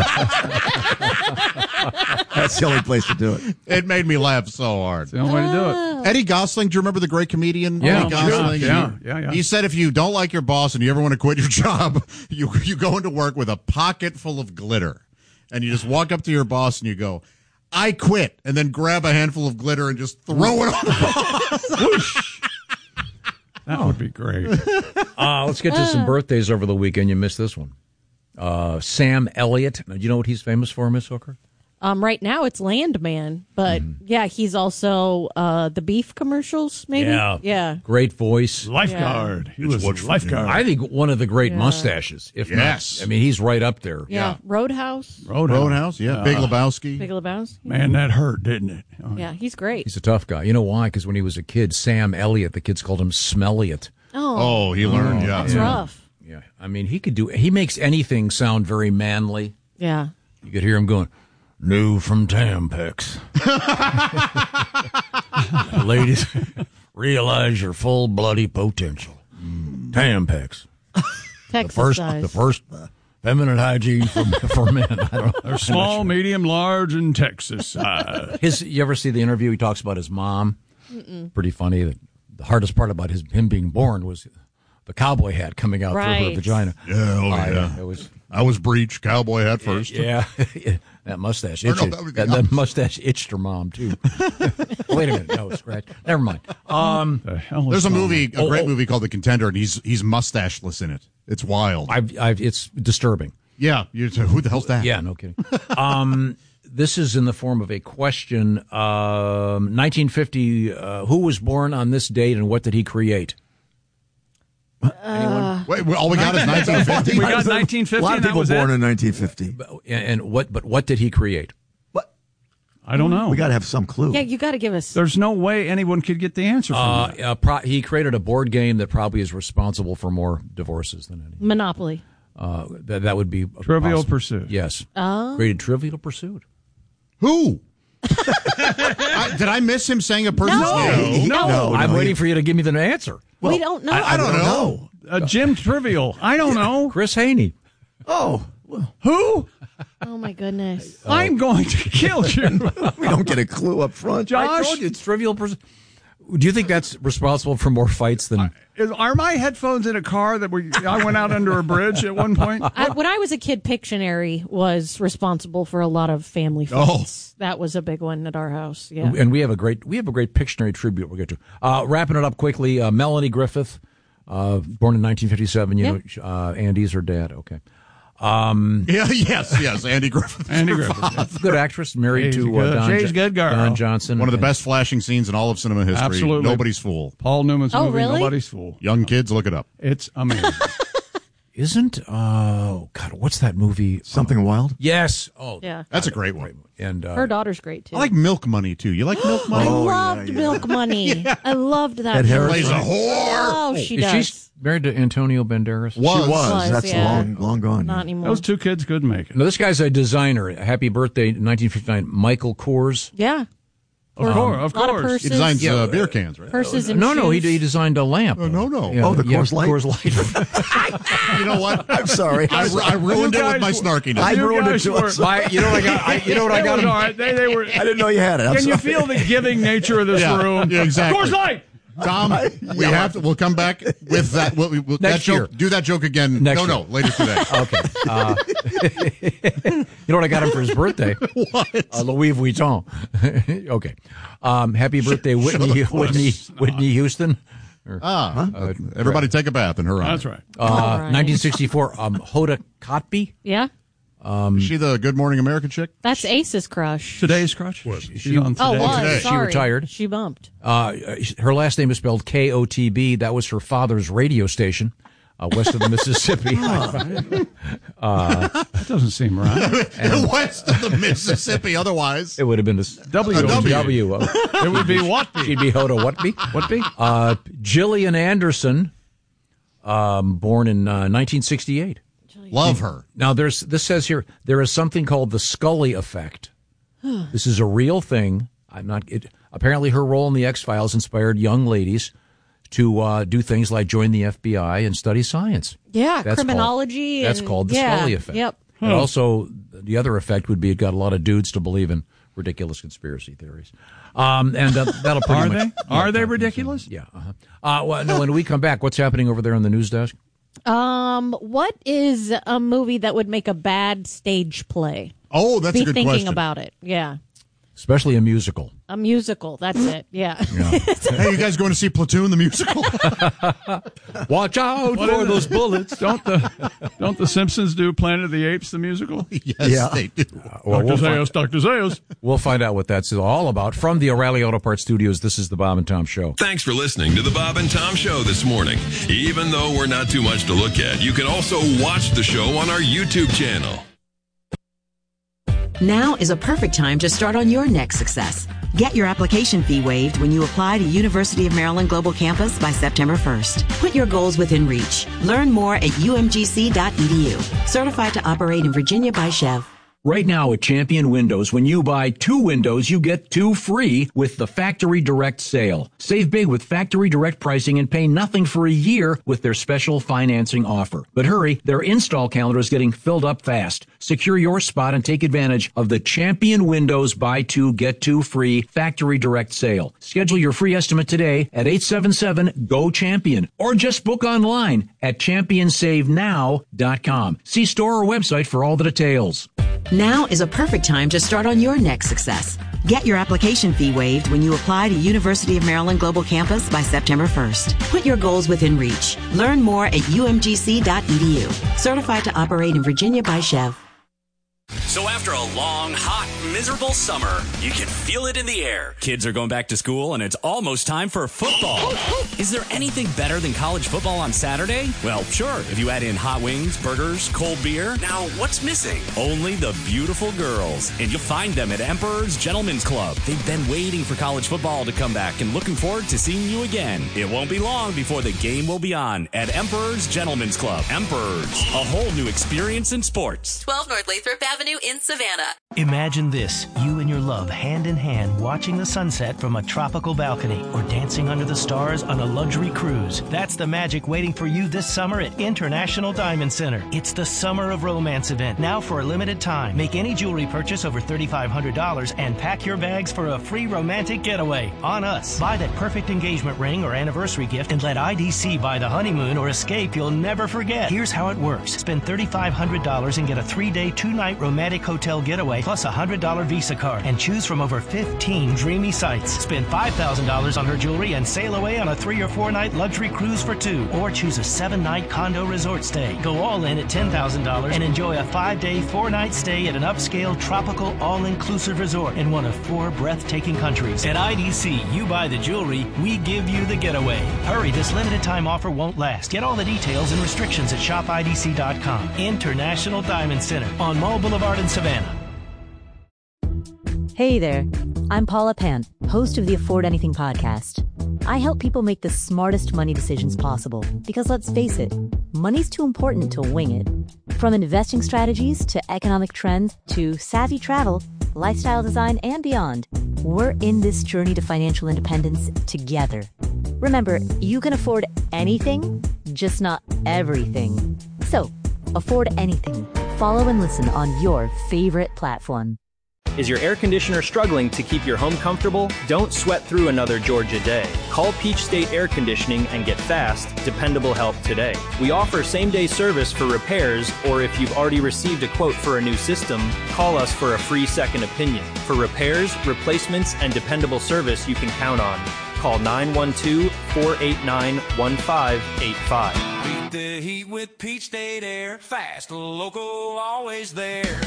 That's the only place to do it. It made me laugh so hard. The only way to do it. Eddie Gosling, do you remember the great comedian Yeah, Eddie sure. Gosling? Yeah, He- yeah, yeah. He said if you don't like your boss and you ever want to quit your job, you you go into work with a pocket full of glitter. And you just walk up to your boss and you go, I quit, and then grab a handful of glitter and just throw it on the boss. That would be great. Uh, let's get to some birthdays over the weekend. You missed this one. Uh, Sam Elliott. Now, do you know what he's famous for, Miss Hooker? Um, right now it's Landman, but yeah, he's also uh, the beef commercials. Maybe. Yeah. Yeah. Great voice. Lifeguard. He It's was what's a for lifeguard. I think one of the great Yeah. mustaches. If Yes. not, I mean, he's right up there. Yeah. Roadhouse. Roadhouse. Roadhouse, yeah. Big Lebowski. Big Lebowski. Man, that hurt, didn't it? Oh, Yeah, he's great. He's a tough guy. You know why? Because when he was a kid, Sam Elliott, the kids called him Smelliot. Oh, Oh, he learned, yeah. that's rough. Yeah, I mean, he could do. He makes anything sound very manly. Yeah. You could hear him going, "New from Tampax." Ladies, realize your full bloody potential. Tampax, the Texas first, size. the first feminine hygiene for, for men. I don't know. They're small, medium, large, and Texas size. His, you ever see the interview? He talks about his mom. Mm-mm. Pretty funny. That the hardest part about his him being born was the cowboy hat coming out through her Right. vagina. Yeah, oh, Uh, yeah. It was. I was breech, cowboy hat first. Yeah, that mustache Or no, itched. that was- that, that mustache itched her mom too. Wait a minute, no scratch. Never mind. Um, The hell is There's a wrong? movie, a Oh, great oh. movie called The Contender, and he's he's mustacheless in it. It's wild. I've, I've, it's disturbing. yeah, you're, who the hell's that? Yeah, no kidding. Um, this is in the form of a question. Um, nineteen fifty. Uh, who was born on this date, and what did he create? Anyone? Wait, we- all we got is nineteen fifty. We got nineteen fifty. A lot of and that people was born it? in nineteen fifty. And, and what? But what did he create? I don't know. We got to have some clue. Yeah, you got to give us. There's no way anyone could get the answer from Uh, that. uh, pro- he created a board game that probably is responsible for more divorces than any. Monopoly. Uh, that that would be Trivial possible. Pursuit. Yes. Oh. Created Trivial Pursuit. Who? I, did I miss him saying a person's No. name? No. No, I'm no, waiting he- for you to give me the answer. we don't know. I, I don't know. uh, Jim Trivial. I don't know. Chris Haney. Oh. Who? Oh, my goodness. I'm going to kill you. We don't get a clue up front. Josh? I told you, it's trivial. Pers- Do you think that's responsible for more fights than... Is, are my headphones in a car that we, I went out under a bridge at one point? I, when I was a kid, Pictionary was responsible for a lot of family fights. Oh. That was a big one at our house. Yeah, and we have a great we have a great Pictionary tribute we'll get to. Uh, wrapping it up quickly, uh, Melanie Griffith, uh, born in nineteen fifty-seven. You yep. know, uh, Andy's her dad. Okay. Um, yeah, yes, yes, Andy Griffith. Andy Griffith. Good actress, married She's to good. uh, Don, She's good girl. Don Johnson. One of the best flashing scenes in all of cinema history. Absolutely. Nobody's Fool. Paul Newman's oh, movie, really? Nobody's Fool. Young kids, look it up. It's amazing. Isn't, oh, God, what's that movie? Something oh, Wild? Yes. Oh, yeah. That's a great one. And uh, her daughter's great, too. I like Milk Money, too. You like Milk Money? I Oh, loved yeah, yeah. Milk Money. yeah. I loved that. Ed Harris plays a whore. Oh, she Is does. she married to Antonio Banderas? Was. She was. Was, That's yeah. long, long gone. Not anymore. Those two kids couldn't make it. Now, this guy's a designer. Happy birthday, nineteen fifty-nine, Michael Kors. Yeah. Of Um, course, of a lot of course. purses. He designs Yeah, uh, uh, beer cans, right? Purses and No, no, he, shoes. he designed a lamp. Oh, no, no. Yeah, Oh, the yeah, Coors Light? Coors Light. You know what? I'm sorry. I, I ruined You it with my guys- snarkiness. I You ruined it guys too. were- I'm sorry. Why, you know what I got? I, you know what I got They him? were all right. They, they were. I didn't know you had it. I'm Can you sorry. feel the giving nature of this Yeah, room? yeah, exactly. Coors Light. Tom, we Yeah. have to. We'll come back with that. We'll, we'll, that Next joke. year. Do that joke again. Next no, year. no, later today. Okay. Uh, you know what I got him for his birthday? What? Uh, Louis Vuitton. Okay. Um, happy birthday, Whitney, Whitney, Whitney Houston. Or, Ah, uh, everybody take a bath in her honor. That's right. Uh, All right. nineteen sixty-four, um, Hoda Kotb. Yeah. Um, Is she the Good Morning America chick? That's Ace's crush. Today's crutch. She's She- on Oh, today. was. today. She Sorry. retired. She bumped. Uh, her last name is spelled K O T B. That was her father's radio station uh, west of the Mississippi. uh, That doesn't seem right. West of the Mississippi. Otherwise, it would have been a W. A W. W. Uh, It would be Watby. she'd be Hoda Whatby. Whatby? Uh, Gillian Anderson, um, born in uh, nineteen sixty-eight. love her. Now, there's this says here there is something called the Scully effect. This is a real thing. I'm not. It, apparently, her role in the X-Files inspired young ladies to uh, do things like join the F B I and study science. Yeah, That's criminology. Called, that's and, called the yeah, Scully effect. Yep. And also, the other effect would be it got a lot of dudes to believe in ridiculous conspiracy theories. Um, and uh, that'll pretty Are much, they? Yeah, Are they talking ridiculous? some- Yeah. Uh-huh. Uh, well, no, when we come back, what's happening over there on the news desk? Um, what is a movie that would make a bad stage play? Oh, that's Be a good thinking question. about it. Yeah. Especially a musical. A musical. That's it. Yeah. Hey, you guys going to see Platoon the musical? Watch out What for is those it? bullets. Don't the Don't the Simpsons do Planet of the Apes the musical? Yes, Yeah. they do. Well, Doctor we'll, Zayas, find, Doctor Zayas. we'll find out what that's all about. From the O'Reilly Auto Parts Studios, this is the Bob and Tom Show. Thanks for listening to the Bob and Tom Show this morning. Even though we're not too much to look at, you can also watch the show on our YouTube channel. Now is a perfect time to start on your next success. Get your application fee waived when you apply to University of Maryland Global Campus by September first. Put your goals within reach. Learn more at U M G C dot E D U. Certified to operate in Virginia by Chev. Right now at Champion Windows, when you buy two windows, you get two free with the Factory Direct sale. Save big with Factory Direct pricing and pay nothing for a year with their special financing offer. But hurry, their install calendar is getting filled up fast. Secure your spot and take advantage of the Champion Windows buy two, get two free Factory Direct sale. Schedule your free estimate today at eight seven seven, G O CHAMPION or just book online at champion save now dot com. See store or website for all the details. Now is a perfect time to start on your next success. Get your application fee waived when you apply to University of Maryland Global Campus by September first. Put your goals within reach. Learn more at U M G C dot E D U. Certified to operate in Virginia by Chev. So after a long, hot, miserable summer, you can feel it in the air. Kids are going back to school and it's almost time for football. Is there anything better than college football on Saturday? Well, sure, if you add in hot wings, burgers, cold beer. Now, what's missing? Only the beautiful girls. And you'll find them at Emperor's Gentlemen's Club. They've been waiting for college football to come back and looking forward to seeing you again. It won't be long before the game will be on at Emperor's Gentlemen's Club. Emperor's, a whole new experience in sports. twelve North Lathrop Avenue in Savannah. Imagine this, you and your love hand in hand walking watching the sunset from a tropical balcony or dancing under the stars on a luxury cruise. That's the magic waiting for you this summer at International Diamond Center. It's the Summer of Romance event, now for a limited time. Make any jewelry purchase over three thousand five hundred dollars and pack your bags for a free romantic getaway on us. Buy that perfect engagement ring or anniversary gift and let I D C buy the honeymoon or escape you'll never forget. Here's how it works. Spend three thousand five hundred dollars and get a three-day, two-night romantic hotel getaway plus a one hundred dollars Visa card and choose from over fifteen dreamy sites. Spend five thousand dollars on her jewelry and sail away on a three or four-night luxury cruise for two. Or choose a seven-night condo resort stay. Go all in at ten thousand dollars and enjoy a five-day, four-night stay at an upscale, tropical, all-inclusive resort in one of four breathtaking countries. At I D C, you buy the jewelry, we give you the getaway. Hurry, this limited time offer won't last. Get all the details and restrictions at shop I D C dot com. International Diamond Center on Mall Boulevard in Savannah. Hey there, I'm Paula Pant, host of the Afford Anything podcast. I help people make the smartest money decisions possible because, let's face it, money's too important to wing it. From investing strategies to economic trends to savvy travel, lifestyle design, and beyond, we're in this journey to financial independence together. Remember, you can afford anything, just not everything. So, afford anything. Follow and listen on your favorite platform. Is your air conditioner struggling to keep your home comfortable? Don't sweat through another Georgia day. Call Peach State Air Conditioning and get fast, dependable help today. We offer same-day service for repairs, or if you've already received a quote for a new system, call us for a free second opinion. For repairs, replacements, and dependable service you can count on. Call nine one two, four eight nine, one five eight five. Beat the heat with Peach State Air. Fast, local, always there.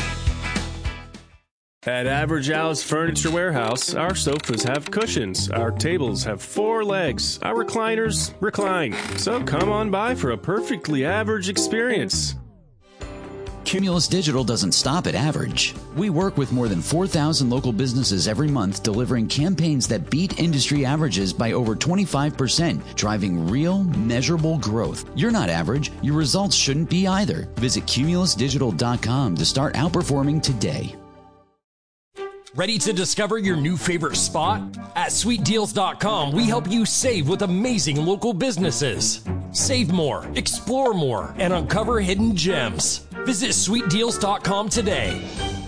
At Average Al's Furniture Warehouse, our sofas have cushions, our tables have four legs, our recliners recline. So come on by for a perfectly average experience. Cumulus Digital doesn't stop at average. We work with more than four thousand local businesses every month, delivering campaigns that beat industry averages by over twenty-five percent, driving real, measurable growth. You're not average. Your results shouldn't be either. Visit cumulus digital dot com to start outperforming today. Ready to discover your new favorite spot? At sweet deals dot com, we help you save with amazing local businesses. Save more, explore more, and uncover hidden gems. Visit sweet deals dot com today.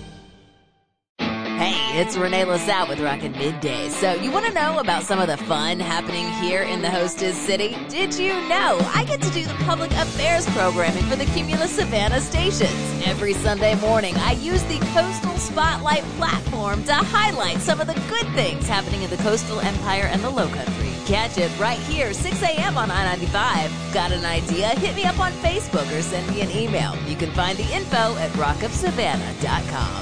Hey, it's Renee LaSalle with Rockin' Midday. So you want to know about some of the fun happening here in the hostess city? Did you know I get to do the public affairs programming for the Cumulus Savannah stations? Every Sunday morning, I use the Coastal Spotlight platform to highlight some of the good things happening in the coastal empire and the low country. Catch it right here, six a.m. on I ninety-five. Got an idea? Hit me up on Facebook or send me an email. You can find the info at rock of savannah dot com.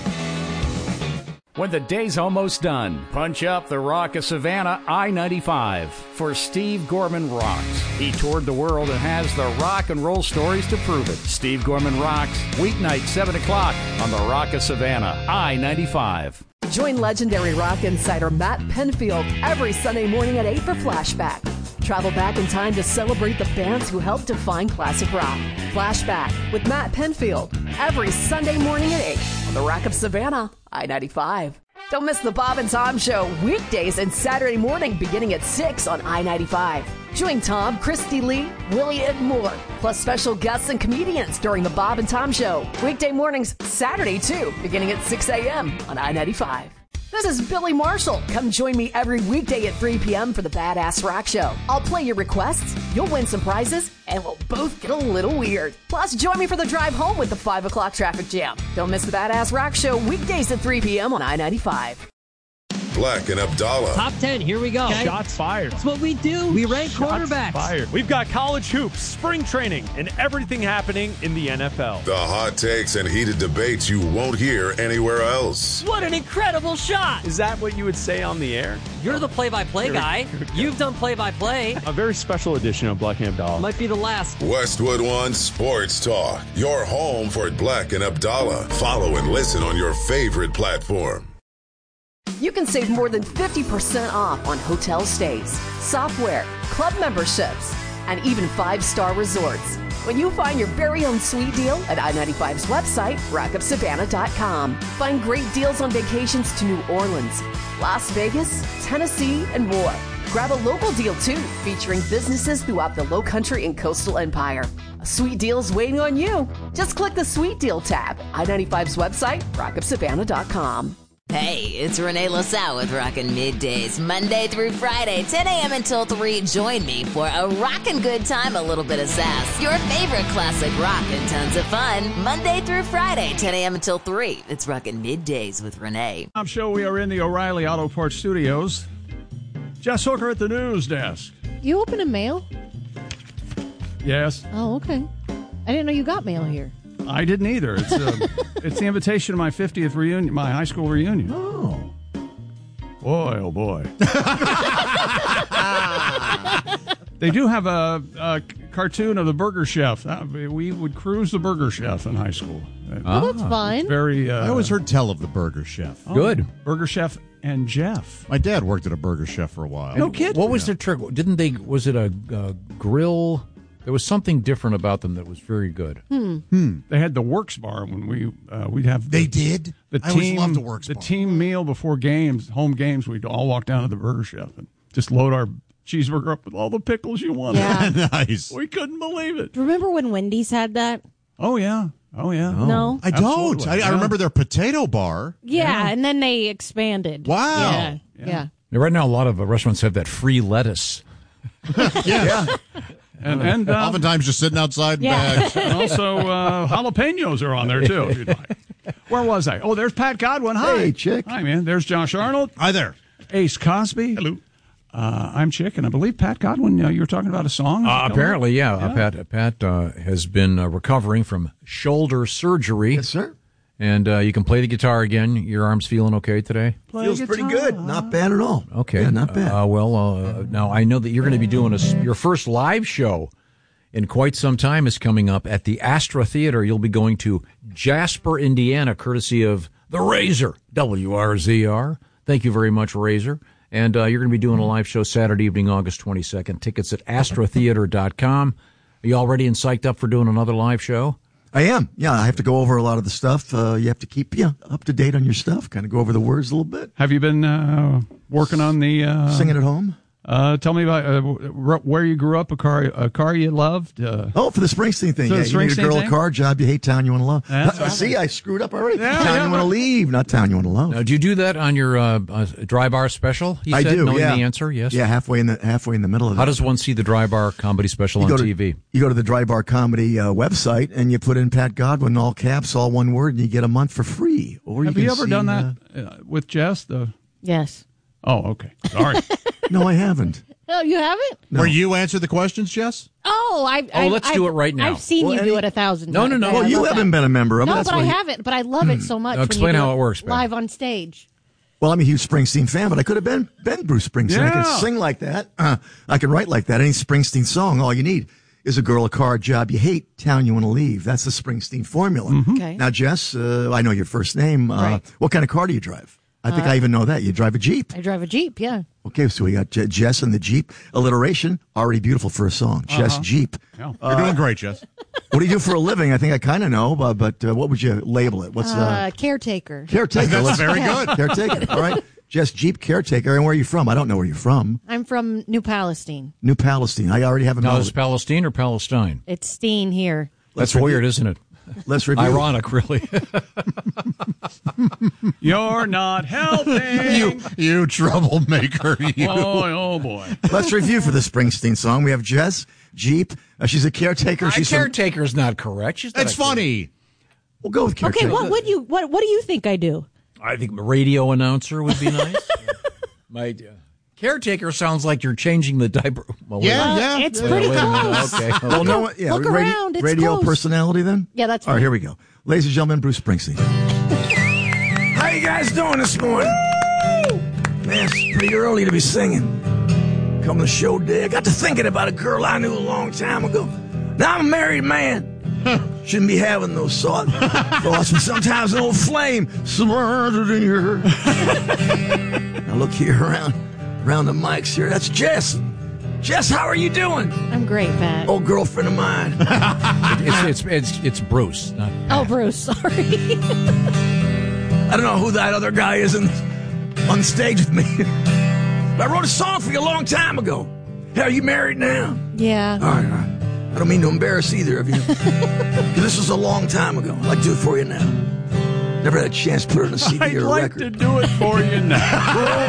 When the day's almost done, punch up the Rock of Savannah I ninety-five for Steve Gorman Rocks. He toured the world and has the rock and roll stories to prove it. Steve Gorman Rocks, weeknight seven o'clock on the Rock of Savannah I ninety-five. Join legendary rock insider Matt Penfield every Sunday morning at eight for Flashback. Travel back in time to celebrate the bands who helped define classic rock. Flashback with Matt Penfield every Sunday morning at eight on the Rock of Savannah I ninety-five. Don't miss the Bob and Tom Show weekdays and Saturday morning beginning at six on I ninety-five. Join Tom, Christy Lee, Willie, and more, plus special guests and comedians during the Bob and Tom Show. Weekday mornings, Saturday too, beginning at six a.m. on I ninety-five. This is Billy Marshall. Come join me every weekday at three p.m. for the Badass Rock Show. I'll play your requests, you'll win some prizes, and we'll both get a little weird. Plus, join me for the drive home with the five o'clock traffic jam. Don't miss the Badass Rock Show weekdays at three p.m. on I ninety-five. Black and Abdallah. Top ten, here we go. Okay. Shots fired. That's what we do. We rank Shots quarterbacks. Fired. We've got college hoops, spring training, and everything happening in the N F L. The hot takes and heated debates you won't hear anywhere else. What an incredible shot. Is that what you would say on the air? You're the play-by-play guy. You've done play-by-play. A very special edition of Black and Abdallah. Might be the last. Westwood One Sports Talk. Your home for Black and Abdallah. Follow and listen on your favorite platform. You can save more than fifty percent off on hotel stays, software, club memberships, and even five-star resorts. when you find your very own sweet deal at I ninety-five's website, rock up savannah dot com. Find great deals on vacations to New Orleans, Las Vegas, Tennessee, and more. Grab a local deal, too, featuring businesses throughout the Lowcountry and Coastal Empire. A sweet deal is waiting on you. Just click the Sweet Deal tab. I ninety-five's website, rock up savannah dot com. Hey, it's Renee LaSalle with Rockin' Middays, Monday through Friday, ten a.m. until three. Join me for a rockin' good time, a little bit of sass. Your favorite classic rock and tons of fun. Monday through Friday, ten a.m. until three. It's Rockin' Middays with Renee. I'm sure we are in the O'Reilly Auto Parts studios. Jess Hooker at the news desk. You open a mail? Yes. Oh, okay. I didn't know you got mail here. I didn't either. It's uh, it's the invitation to my fiftieth reunion, my high school reunion. Oh. Boy, oh boy. They do have a, a cartoon of the Burger Chef. Uh, we would cruise the Burger Chef in high school. Oh, that's fine. It's very. Uh, I always heard tell of the Burger Chef. oh, Good. Burger Chef and Jeff. My dad worked at a Burger Chef for a while. No kidding. What was their trick? Didn't they? Was it a, a grill? There was something different about them that was very good. Hmm. Hmm. They had the Works Bar when we uh, we'd have. The, They did? The I team, always loved the Works The Bar. team meal before games, home games. We'd all walk down to the Burger Chef and just load our cheeseburger up with all the pickles you wanted. Yeah. Nice. We couldn't believe it. Remember when Wendy's had that? Oh yeah. Oh yeah. No? I don't. Absolutely. I, I Yeah. remember their potato bar. Yeah, and then they expanded. Wow. Yeah. Yeah. Now, right now, a lot of uh, restaurants have that free lettuce. Yeah. And and um, Oftentimes just sitting outside in Yeah. bags. and also uh, jalapenos are on there too. If you'd like. Where was I? Oh, there's Pat Godwin. Hi, Hey, Chick. Hi, man. There's Josh Arnold. Hi there. Ace Cosby. Hello. Uh, I'm Chick, and I believe Pat Godwin. Uh, you were talking about a song. Uh, apparently, yeah. Yeah. Uh, Pat Pat uh, has been uh, recovering from shoulder surgery. Yes, sir. And uh, you can play the guitar again. Your arm's feeling okay today? Play Feels pretty guitar. good. Not bad at all. Okay. Yeah, not bad. Uh, well, uh, now I know that you're going to be doing a, s- your first live show in quite some time is coming up at the Astra Theater. You'll be going to Jasper, Indiana, courtesy of the Razor, W R Z R. Thank you very much, Razor. And uh, you're going to be doing a live show Saturday evening, August twenty-second. Tickets at astra theater dot com. Are you all ready and psyched up for doing another live show? I am. Yeah, I have to go over a lot of the stuff. Uh, you have to keep you up to date on your stuff, kind of go over the words a little bit. Have you been uh, working on the uh, Singing at home? Uh, tell me about uh, where you grew up, a car, a car you loved. Uh, Oh, for the Springsteen thing. So Yeah, the you need a Springsteen girl, thing? a car, job you hate, town you want to love. That's Uh, right. see, I screwed up already. Yeah, town yeah, you want to but- leave, not town you want to love. Now, do you do that on your uh, uh, dry bar special? You I said, do. knowing Yeah. the answer, yes. Yeah, halfway in the halfway in the middle of it. How does one see the dry bar comedy special you on go to, T V? You go to the Dry Bar Comedy uh, website and you put in Pat Godwin, all caps, all one word, and you get a month for free. Or have you, you can ever see, done uh, that uh, with Jess? The Yes. oh, okay. Sorry. no, I haven't. Oh, you haven't? No. Where you answer the questions, Jess? Oh, I. Oh, I, let's I've, do it right now. I've seen Well, you any- do it a thousand No, times. no, no. I Well, you love haven't that. been a member of it. No, That's but I why you- haven't. But I love it so much. Now when explain you do how it works, Ben. live on stage. Well, I'm a huge Springsteen fan, but I could have been been Bruce Springsteen. I Yeah. can sing like that. Uh, I can write like that. Any Springsteen song, all you need is a girl, a car, a job you hate, town you want to leave. That's the Springsteen formula. Okay. Now, Jess, uh, I know your first name. Uh, Right. What kind of car do you drive? I think Uh, I even know that. You drive a Jeep. I drive a Jeep. Yeah. Okay, so we got J- Jess and the Jeep. Alliteration, already beautiful for a song. Jess Uh-huh. Jeep. Yeah. You're doing great, Jess. What do you do for a living? I think I kind of know, but, but uh, what would you label it? What's uh, Uh, caretaker. caretaker? That's Let's- very good. Caretaker. All right. Jess Jeep, caretaker. And where are you from? I don't know where you're from. I'm from New Palestine. New Palestine. I already have a Now, melody. is it Palestine or Palestine? It's Steen here. That's Let's weird, review- isn't it? Let's review. Ironic, really. You're not helping. You, you troublemaker. You. oh, oh boy. Let's review for the Springsteen song. We have Jess Jeep. Uh, she's a caretaker. My She's from- caretaker's not correct. She's not It's a funny. We'll go with caretaker. Okay. What would you? What What do you think I do? I think radio announcer would be nice. My uh, caretaker sounds like you're changing the diaper. Well, wait a Yeah, minute. yeah. It's yeah. pretty Wait a minute. close. Okay. okay. Well, no, yeah, Look radio, around, it's radio close. personality then? Yeah, that's All right, right. here we go. Ladies and gentlemen, Bruce Springsteen. How you guys doing this morning? Man, it's pretty early to be singing. Come the show day, I got to thinking about a girl I knew a long time ago. Now I'm a married man. Shouldn't be having those thoughts. thoughts and sometimes an old flame surrounded in your. Now look here around, around the mics here. That's Jess. Jess, how are you doing? I'm great, Pat. Old girlfriend of mine. it's, it's it's it's Bruce. Not Oh, Bruce, sorry. I don't know who that other guy is in, on stage with me. But I wrote a song for you a long time ago. Hey, are you married now? Yeah. All right, all right. I don't mean to embarrass either of you. This was a long time ago. I'd like to do it for you now. Never had a chance to put it on a C D I'd or a like record. to do it for you now.